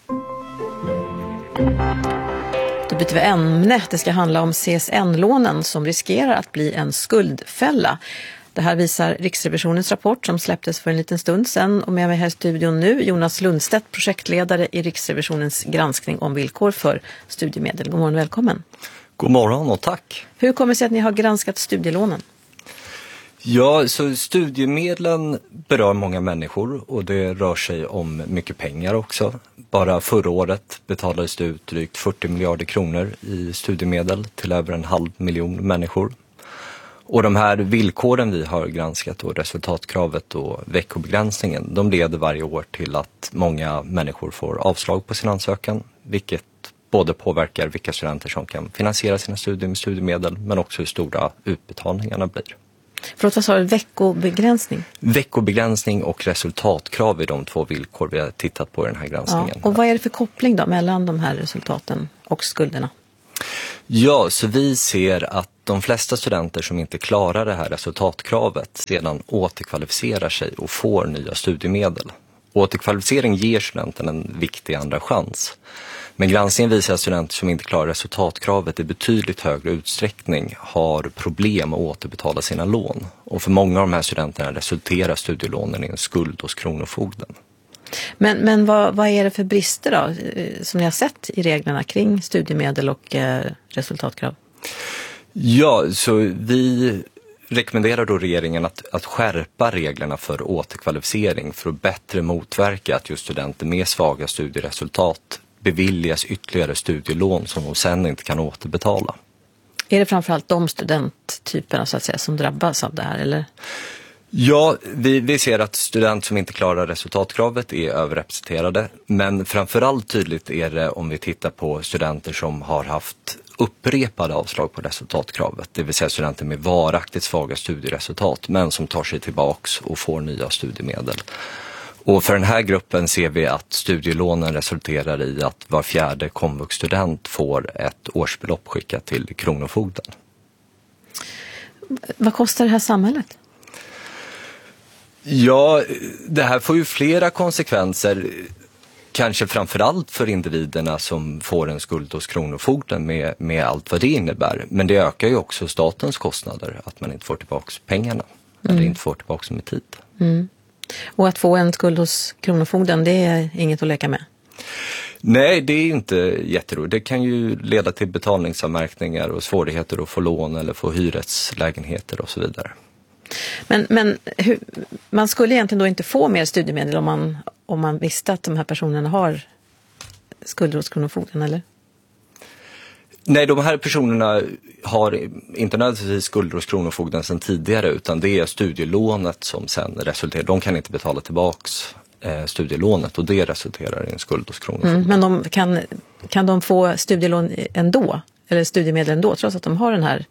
[SPEAKER 1] Då byter vi ämne. Det ska handla om CSN-lånen som riskerar att bli en skuldfälla. Det här visar Riksrevisionens rapport som släpptes för en liten stund sedan. Och med mig här i studion nu Jonas Lundstedt, projektledare i Riksrevisionens granskning om villkor för studiemedel. God morgon, välkommen.
[SPEAKER 6] God morgon och tack.
[SPEAKER 1] Hur kommer det sig att ni har granskat studielånen?
[SPEAKER 6] Ja, så studiemedlen berör många människor och det rör sig om mycket pengar också. Bara förra året betalades det ut drygt 40 miljarder kronor i studiemedel till över 500 000 människor. Och de här villkoren vi har granskat, och resultatkravet och veckobegränsningen, de leder varje år till att många människor får avslag på sin ansökan, vilket både påverkar vilka studenter som kan finansiera sina studier med studiemedel, men också hur stora utbetalningarna blir.
[SPEAKER 1] Förlåt, vad sa du? Veckobegränsning?
[SPEAKER 6] Veckobegränsning och resultatkrav är de 2 villkor vi har tittat på i den här granskningen.
[SPEAKER 1] Ja, och vad är det för koppling då mellan de här resultaten och skulderna?
[SPEAKER 6] Ja, så vi ser att de flesta studenter som inte klarar det här resultatkravet sedan återkvalificerar sig och får nya studiemedel. Återkvalificering ger studenten en viktig andra chans. Men granskningen visar att studenter som inte klarar resultatkravet i betydligt högre utsträckning har problem att återbetala sina lån. Och för många av de här studenterna resulterar studielånen i en skuld hos Kronofogden.
[SPEAKER 1] Men vad är det för brister då som ni har sett i reglerna kring studiemedel och resultatkrav?
[SPEAKER 6] Ja, så vi rekommenderar då regeringen att skärpa reglerna för återkvalificering för att bättre motverka att just studenter med svaga studieresultat beviljas ytterligare studielån som de sen inte kan återbetala.
[SPEAKER 1] Är det framförallt de studenttyperna så att säga som drabbas av det här, eller?
[SPEAKER 6] Ja, vi ser att studenter som inte klarar resultatkravet är överrepresenterade, men framförallt tydligt är det om vi tittar på studenter som har haft upprepade avslag på resultatkravet, det vill säga studenter med varaktigt svaga studieresultat men som tar sig tillbaks och får nya studiemedel. Och för den här gruppen ser vi att studielånen resulterar i att var 4:e komvuxstudent får ett årsbelopp skickat till Kronofogden.
[SPEAKER 1] Vad kostar det här samhället?
[SPEAKER 6] Ja, det här får ju flera konsekvenser. Kanske framförallt för individerna som får en skuld hos Kronofogden med allt vad det innebär. Men det ökar ju också statens kostnader att man inte får tillbaka pengarna eller inte får tillbaka med tid.
[SPEAKER 1] Mm. Och att få en skuld hos Kronofogden, det är inget att leka med?
[SPEAKER 6] Nej, det är inte jätteroligt. Det kan ju leda till betalningsanmärkningar och svårigheter att få lån eller få hyreslägenheter och så vidare.
[SPEAKER 1] Men man skulle egentligen då inte få mer studiemedel om man visste att de här personerna har skulder hos Kronofogden, eller?
[SPEAKER 6] Nej, de här personerna har inte nödvändigtvis skulder hos Kronofogden sedan tidigare, utan det är studielånet som sen resulterar. De kan inte betala tillbaks studielånet och det resulterar i en skuld hos Kronofogden.
[SPEAKER 1] Men kan de få studielån ändå, eller studiemedel ändå, trots att de har den här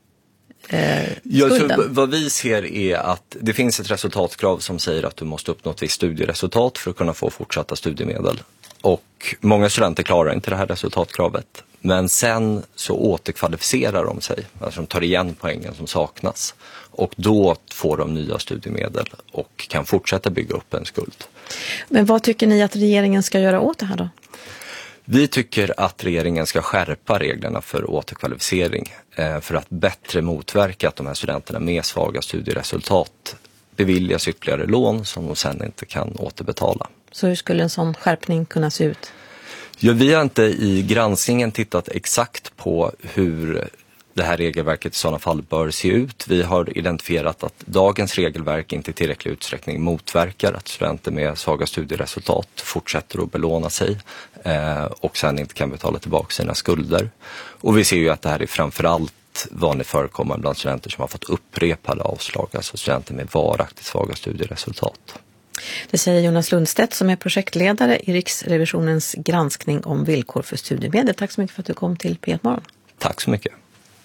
[SPEAKER 6] Ja, så vad vi ser är att det finns ett resultatkrav som säger att du måste uppnå ett visst studieresultat för att kunna få fortsatta studiemedel. Och många studenter klarar inte det här resultatkravet. Men sen så återkvalificerar de sig, alltså de tar igen poängen som saknas. Och då får de nya studiemedel och kan fortsätta bygga upp en skuld.
[SPEAKER 1] Men vad tycker ni att regeringen ska göra åt det här då?
[SPEAKER 6] Vi tycker att regeringen ska skärpa reglerna för återkvalificering för att bättre motverka att de här studenterna med svaga studieresultat beviljas ytterligare lån som de sen inte kan återbetala.
[SPEAKER 1] Så hur skulle en sån skärpning kunna se ut?
[SPEAKER 6] Ja, vi har inte i granskningen tittat exakt på hur det här regelverket i sådana fall bör se ut. Vi har identifierat att dagens regelverk inte i tillräcklig utsträckning motverkar att studenter med svaga studieresultat fortsätter att belåna sig och sen inte kan betala tillbaka sina skulder. Och vi ser ju att det här är framförallt vanligt förekommande bland studenter som har fått upprepade avslag, alltså studenter med varaktigt svaga studieresultat.
[SPEAKER 1] Det säger Jonas Lundstedt som är projektledare i Riksrevisionens granskning om villkor för studiemedel. Tack så mycket för att du kom till P1 Morgon.
[SPEAKER 6] Tack så mycket.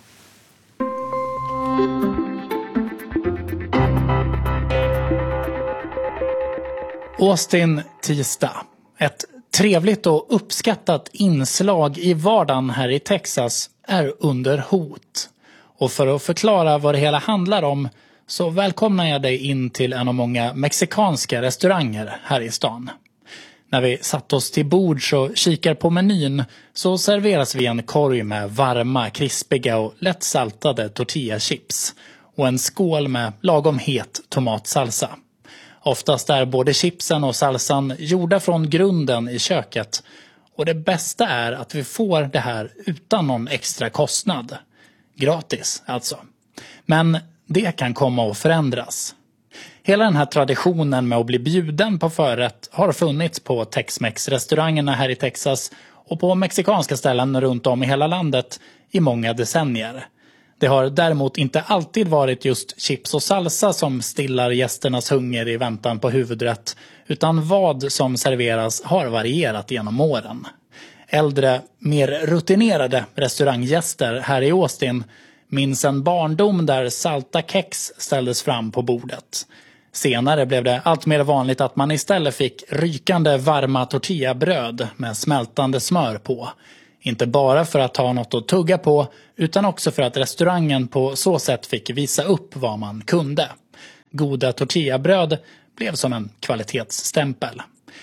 [SPEAKER 3] Austin tisdag. Ett trevligt och uppskattat inslag i vardagen här i Texas är under hot. Och för att förklara vad det hela handlar om så välkomnar jag dig in till en av många mexikanska restauranger här i stan. När vi satt oss till bord och kikar på menyn så serveras vi en korg med varma, krispiga och lätt saltade tortillachips och en skål med lagom het tomatsalsa. Oftast är både chipsen och salsan gjorda från grunden i köket och det bästa är att vi får det här utan någon extra kostnad. Gratis alltså. Men det kan komma att förändras. Hela den här traditionen med att bli bjuden på förrätt har funnits på Tex-Mex-restaurangerna här i Texas och på mexikanska ställen runt om i hela landet i många decennier. Det har däremot inte alltid varit just chips och salsa som stillar gästernas hunger i väntan på huvudrätt, utan vad som serveras har varierat genom åren. Äldre, mer rutinerade restauranggäster här i Austin minns en barndom där salta kex ställdes fram på bordet. Senare blev det allt mer vanligt att man istället fick rykande varma tortillabröd med smältande smör på. Inte bara för att ha något att tugga på, utan också för att restaurangen på så sätt fick visa upp vad man kunde. Goda tortillabröd blev som en kvalitetsstämpel.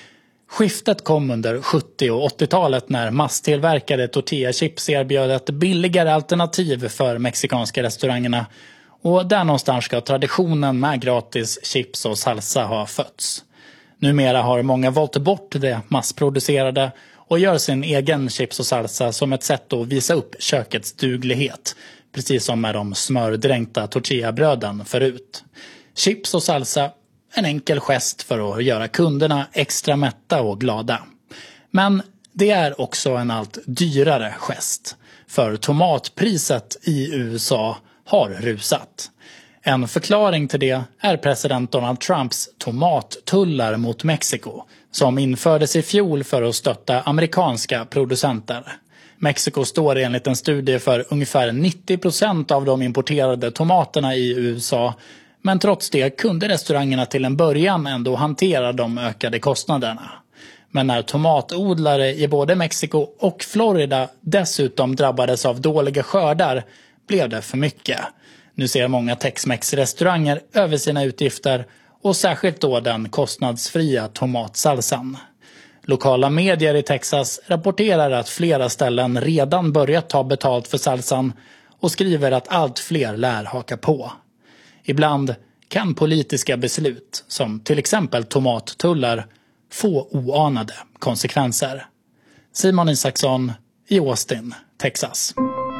[SPEAKER 3] Skiftet kom under 70- och 80-talet när masstillverkade tortillachips erbjöd ett billigare alternativ för mexikanska restaurangerna. Och där någonstans ska traditionen med gratis chips och salsa ha fötts. Numera har många valt bort det massproducerade och gör sin egen chips och salsa som ett sätt att visa upp kökets duglighet. Precis som med de smördränkta tortillabröden förut. Chips och salsa, en enkel gest för att göra kunderna extra mätta och glada. Men det är också en allt dyrare gest. För tomatpriset i USA har rusat. En förklaring till det är president Donald Trumps tomattullar mot Mexiko som infördes i fjol för att stötta amerikanska producenter. Mexiko står enligt en studie för ungefär 90% av de importerade tomaterna i USA, men trots det kunde restaurangerna till en början ändå hantera de ökade kostnaderna. Men när tomatodlare i både Mexiko och Florida dessutom drabbades av dåliga skördar blev det för mycket. Nu ser många Tex-Mex-restauranger över sina utgifter och särskilt då den kostnadsfria tomatsalsan. Lokala medier i Texas rapporterar att flera ställen redan börjat ta betalt för salsan och skriver att allt fler lär haka på. Ibland kan politiska beslut, som till exempel tomattullar, få oanade konsekvenser. Simon Isaksson i Austin, Texas.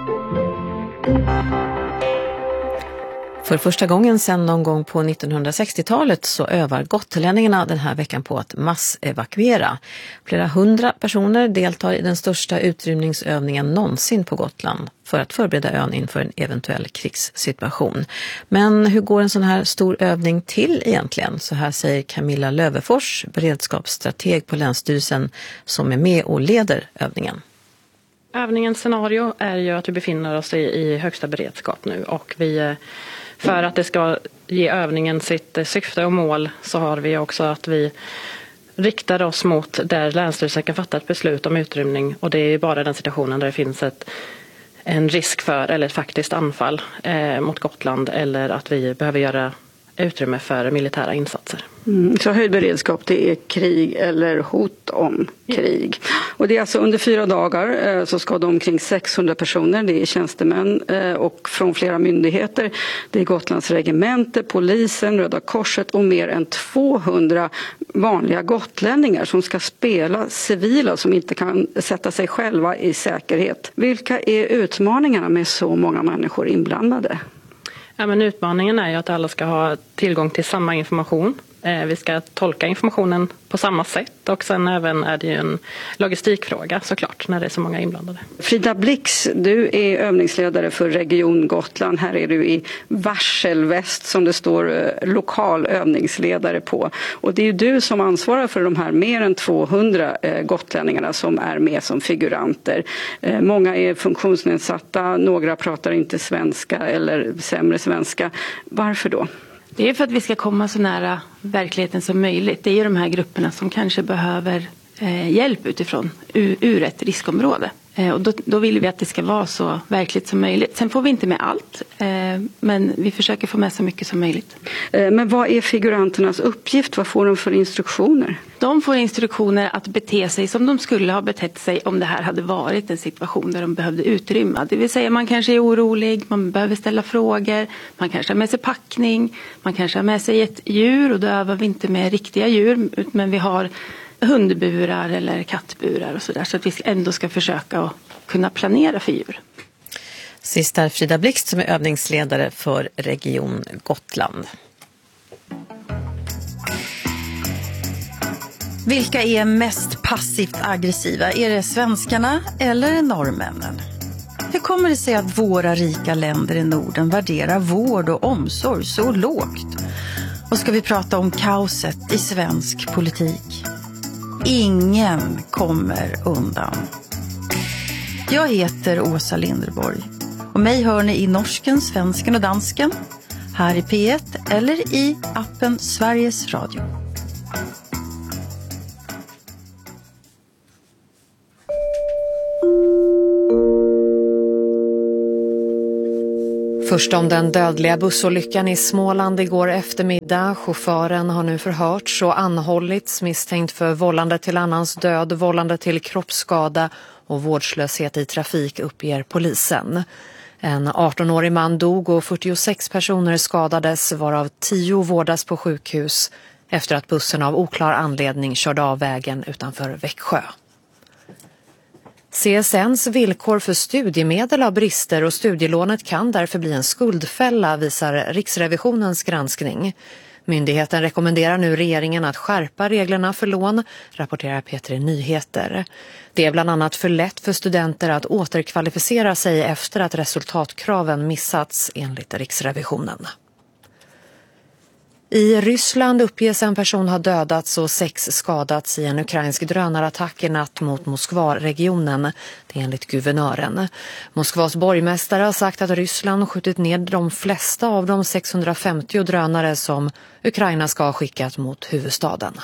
[SPEAKER 1] För första gången sedan någon gång på 1960-talet så övar gotlänningarna den här veckan på att massevakuera. Flera 100 personer deltar i den största utrymningsövningen någonsin på Gotland för att förbereda ön inför en eventuell krigssituation. Men hur går en sån här stor övning till egentligen? Så här säger Camilla Lövefors, beredskapsstrateg på Länsstyrelsen, som är med och leder övningen.
[SPEAKER 7] Övningens scenario är ju att vi befinner oss i högsta beredskap nu, och för att det ska ge övningen sitt syfte och mål så har vi också att vi riktar oss mot där Länsstyrelsen kan fatta ett beslut om utrymning, och det är bara den situationen där det finns en risk för eller ett faktiskt anfall mot Gotland, eller att vi behöver göra utrymme för militära insatser.
[SPEAKER 8] Så höjd beredskap, det är krig eller hot om krig. Och det är alltså under 4 dagar så ska de omkring 600 personer, det är tjänstemän och från flera myndigheter. Det är Gotlands regemente, polisen, Röda Korset och mer än 200 vanliga gotlänningar som ska spela civila som inte kan sätta sig själva i säkerhet. Vilka är utmaningarna med så många människor inblandade?
[SPEAKER 7] Ja, men utmaningen är ju att alla ska ha tillgång till samma information. Vi ska tolka informationen på samma sätt, och sen även är det ju en logistikfråga såklart när det är så många inblandade.
[SPEAKER 8] Frida Blix, du är övningsledare för Region Gotland. Här är du i Varselväst som det står lokal övningsledare på. Och det är ju du som ansvarar för de här mer än 200 gotlänningarna som är med som figuranter. Många är funktionsnedsatta, några pratar inte svenska eller sämre svenska. Varför då?
[SPEAKER 9] Det är för att vi ska komma så nära verkligheten som möjligt. Det är ju de här grupperna som kanske behöver hjälp utifrån ur ett riskområde. Och då vill vi att det ska vara så verkligt som möjligt. Sen får vi inte med allt, men vi försöker få med så mycket som möjligt.
[SPEAKER 8] Men vad är figuranternas uppgift? Vad får de för instruktioner?
[SPEAKER 9] De får instruktioner att bete sig som de skulle ha betett sig om det här hade varit en situation där de behövde utrymma. Det vill säga man kanske är orolig, man behöver ställa frågor, man kanske har med sig packning, man kanske har med sig ett djur, och då övar vi inte med riktiga djur, men vi har hundburar eller kattburar och sådär, så att vi ändå ska försöka att kunna planera för djur.
[SPEAKER 1] Sist är Frida Blixt som är övningsledare för Region Gotland.
[SPEAKER 24] Vilka är mest passivt aggressiva? Är det svenskarna eller norrmännen? Hur
[SPEAKER 11] kommer det sig att våra rika länder i Norden värderar vård och omsorg så lågt? Och ska vi prata om kaoset i svensk politik? Ingen kommer undan. Jag heter Åsa Linderborg och mig hör ni i norsken, svensken och dansken, här i P1 eller i appen Sveriges Radio.
[SPEAKER 10] Först om den dödliga bussolyckan i Småland igår eftermiddag. Chauffören har nu förhörts och anhållits misstänkt för vållande till annans död, vållande till kroppsskada och vårdslöshet i trafik, uppger polisen. En 18-årig man dog och 46 personer skadades, varav 10 vårdas på sjukhus efter att bussen av oklar anledning körde av vägen utanför Växjö. CSNs villkor för studiemedel har brister och studielånet kan därför bli en skuldfälla, visar Riksrevisionens granskning. Myndigheten rekommenderar nu regeringen att skärpa reglerna för lån, rapporterar P3 Nyheter. Det är bland annat för lätt för studenter att återkvalificera sig efter att resultatkraven missats, enligt Riksrevisionen. I Ryssland uppges en person ha dödats och 6 skadats i en ukrainsk drönarattack i natt mot Moskva-regionen, det är enligt guvernören. Moskvas borgmästare har sagt att Ryssland skjutit ned de flesta av de 650 drönare som Ukraina ska ha skickat mot huvudstaden.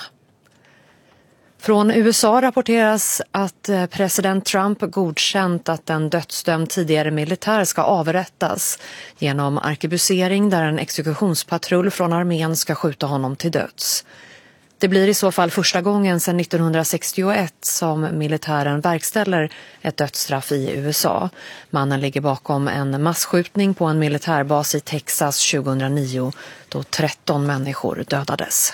[SPEAKER 10] Från USA rapporteras att president Trump godkänt att en dödsdömd tidigare militär ska avrättas genom arkebusering, där en exekutionspatrull från armén ska skjuta honom till döds. Det blir i så fall första gången sedan 1961 som militären verkställer ett dödsstraff i USA. Mannen ligger bakom en massskjutning på en militärbas i Texas 2009 då 13 människor dödades.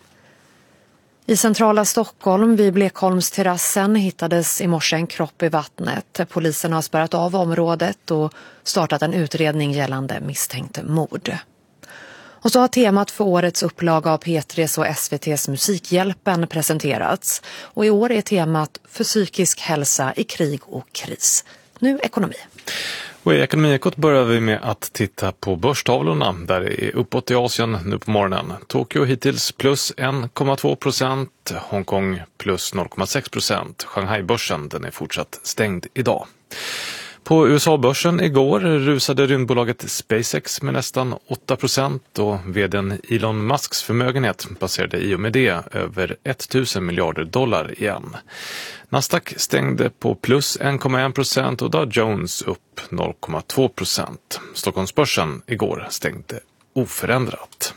[SPEAKER 10] I centrala Stockholm vid Blekholmsterrassen hittades i morse en kropp i vattnet. Polisen har spärrat av området och startat en utredning gällande misstänkt mord. Och så har temat för årets upplaga av P3s och SVTs Musikhjälpen presenterats. Och i år är temat för psykisk hälsa i krig och kris. Nu ekonomi.
[SPEAKER 12] Och i Ekonomiekot börjar vi med att titta på börstavlorna där det är uppåt i Asien nu på morgonen. Tokyo hittills plus 1,2%, Hongkong plus 0,6%. Shanghai-börsen den är fortsatt stängd idag. På USA-börsen igår rusade rymdbolaget SpaceX med nästan 8% och vdn Elon Musks förmögenhet passerade i och med det över 1000 miljarder dollar igen. Nasdaq stängde på plus 1,1% och Dow Jones upp 0,2%. Stockholmsbörsen igår stängde oförändrat.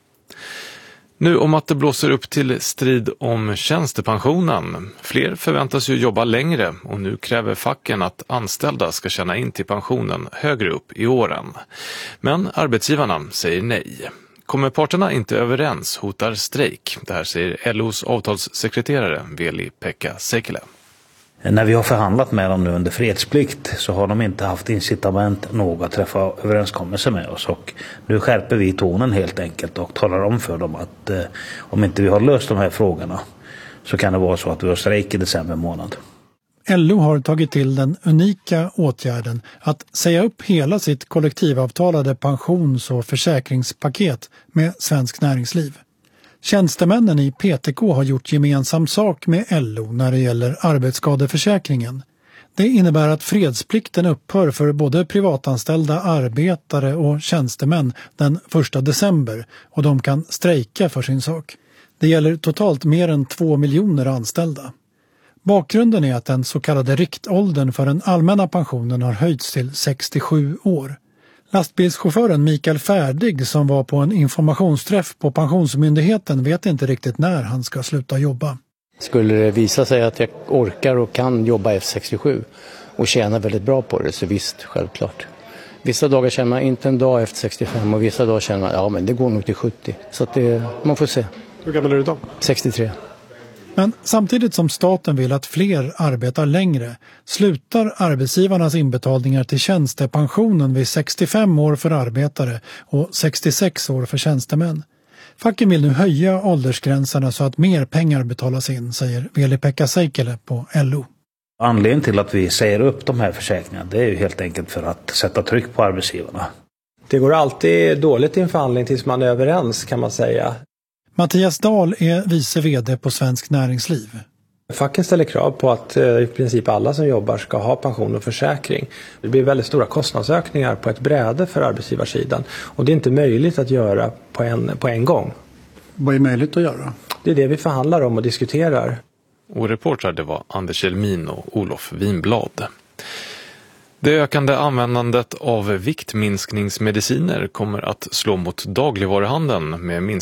[SPEAKER 12] Nu om att det blåser upp till strid om tjänstepensionen. Fler förväntas ju jobba längre och nu kräver facken att anställda ska tjäna in till pensionen högre upp i åren. Men arbetsgivarna säger nej. Kommer parterna inte överens hotar strejk. Det här säger LOs avtalssekreterare Veli-Pekka Seikkilä.
[SPEAKER 13] När vi har förhandlat med dem nu under fredsplikt så har de inte haft incitament nog att träffa överenskommelser med oss. Och nu skärper vi tonen helt enkelt och talar om för dem att om inte vi har löst de här frågorna så kan det vara så att vi har strejk i december månad.
[SPEAKER 24] LO har tagit till den unika åtgärden att säga upp hela sitt kollektivavtalade pensions- och försäkringspaket med Svensk Näringsliv. Tjänstemännen i PTK har gjort gemensam sak med LO när det gäller arbetsskadeförsäkringen. Det innebär att fredsplikten upphör för både privatanställda arbetare och tjänstemän den 1 december och de kan strejka för sin sak. Det gäller totalt mer än 2 miljoner anställda. Bakgrunden är att den så kallade riktåldern för den allmänna pensionen har höjts till 67 år. Lastbilschauffören Mikael Färdig som var på en informationsträff på Pensionsmyndigheten vet inte riktigt när han ska sluta jobba.
[SPEAKER 25] Skulle det visa sig att jag orkar och kan jobba efter 67 och tjäna väldigt bra på det så visst, självklart. Vissa dagar känner man inte en dag efter 65 och vissa dagar känner man ja men det går nog till 70. Så att man får se.
[SPEAKER 24] Hur gammal är du då?
[SPEAKER 25] 63.
[SPEAKER 24] Men samtidigt som staten vill att fler arbetar längre slutar arbetsgivarnas inbetalningar till tjänstepensionen vid 65 år för arbetare och 66 år för tjänstemän. Facken vill nu höja åldersgränserna så att mer pengar betalas in, säger Veli-Pekka Seikkilä på LO.
[SPEAKER 13] Anledningen till att vi säger upp de här försäkringarna, det är ju helt enkelt för att sätta tryck på arbetsgivarna.
[SPEAKER 14] Det går alltid dåligt i en förhandling tills man är överens, kan man säga.
[SPEAKER 24] Mattias Dahl är vice vd på Svensk Näringsliv.
[SPEAKER 14] Facken ställer krav på att i princip alla som jobbar ska ha pension och försäkring. Det blir väldigt stora kostnadsökningar på ett bräde för arbetsgivarsidan. Och det är inte möjligt att göra på en gång.
[SPEAKER 24] Vad är möjligt att göra?
[SPEAKER 14] Det är det vi förhandlar om och diskuterar.
[SPEAKER 12] Och reportrar det var Anders Elmin och Olof Winblad. Det ökande användandet av viktminskningsmediciner kommer att slå mot dagligvaruhandeln med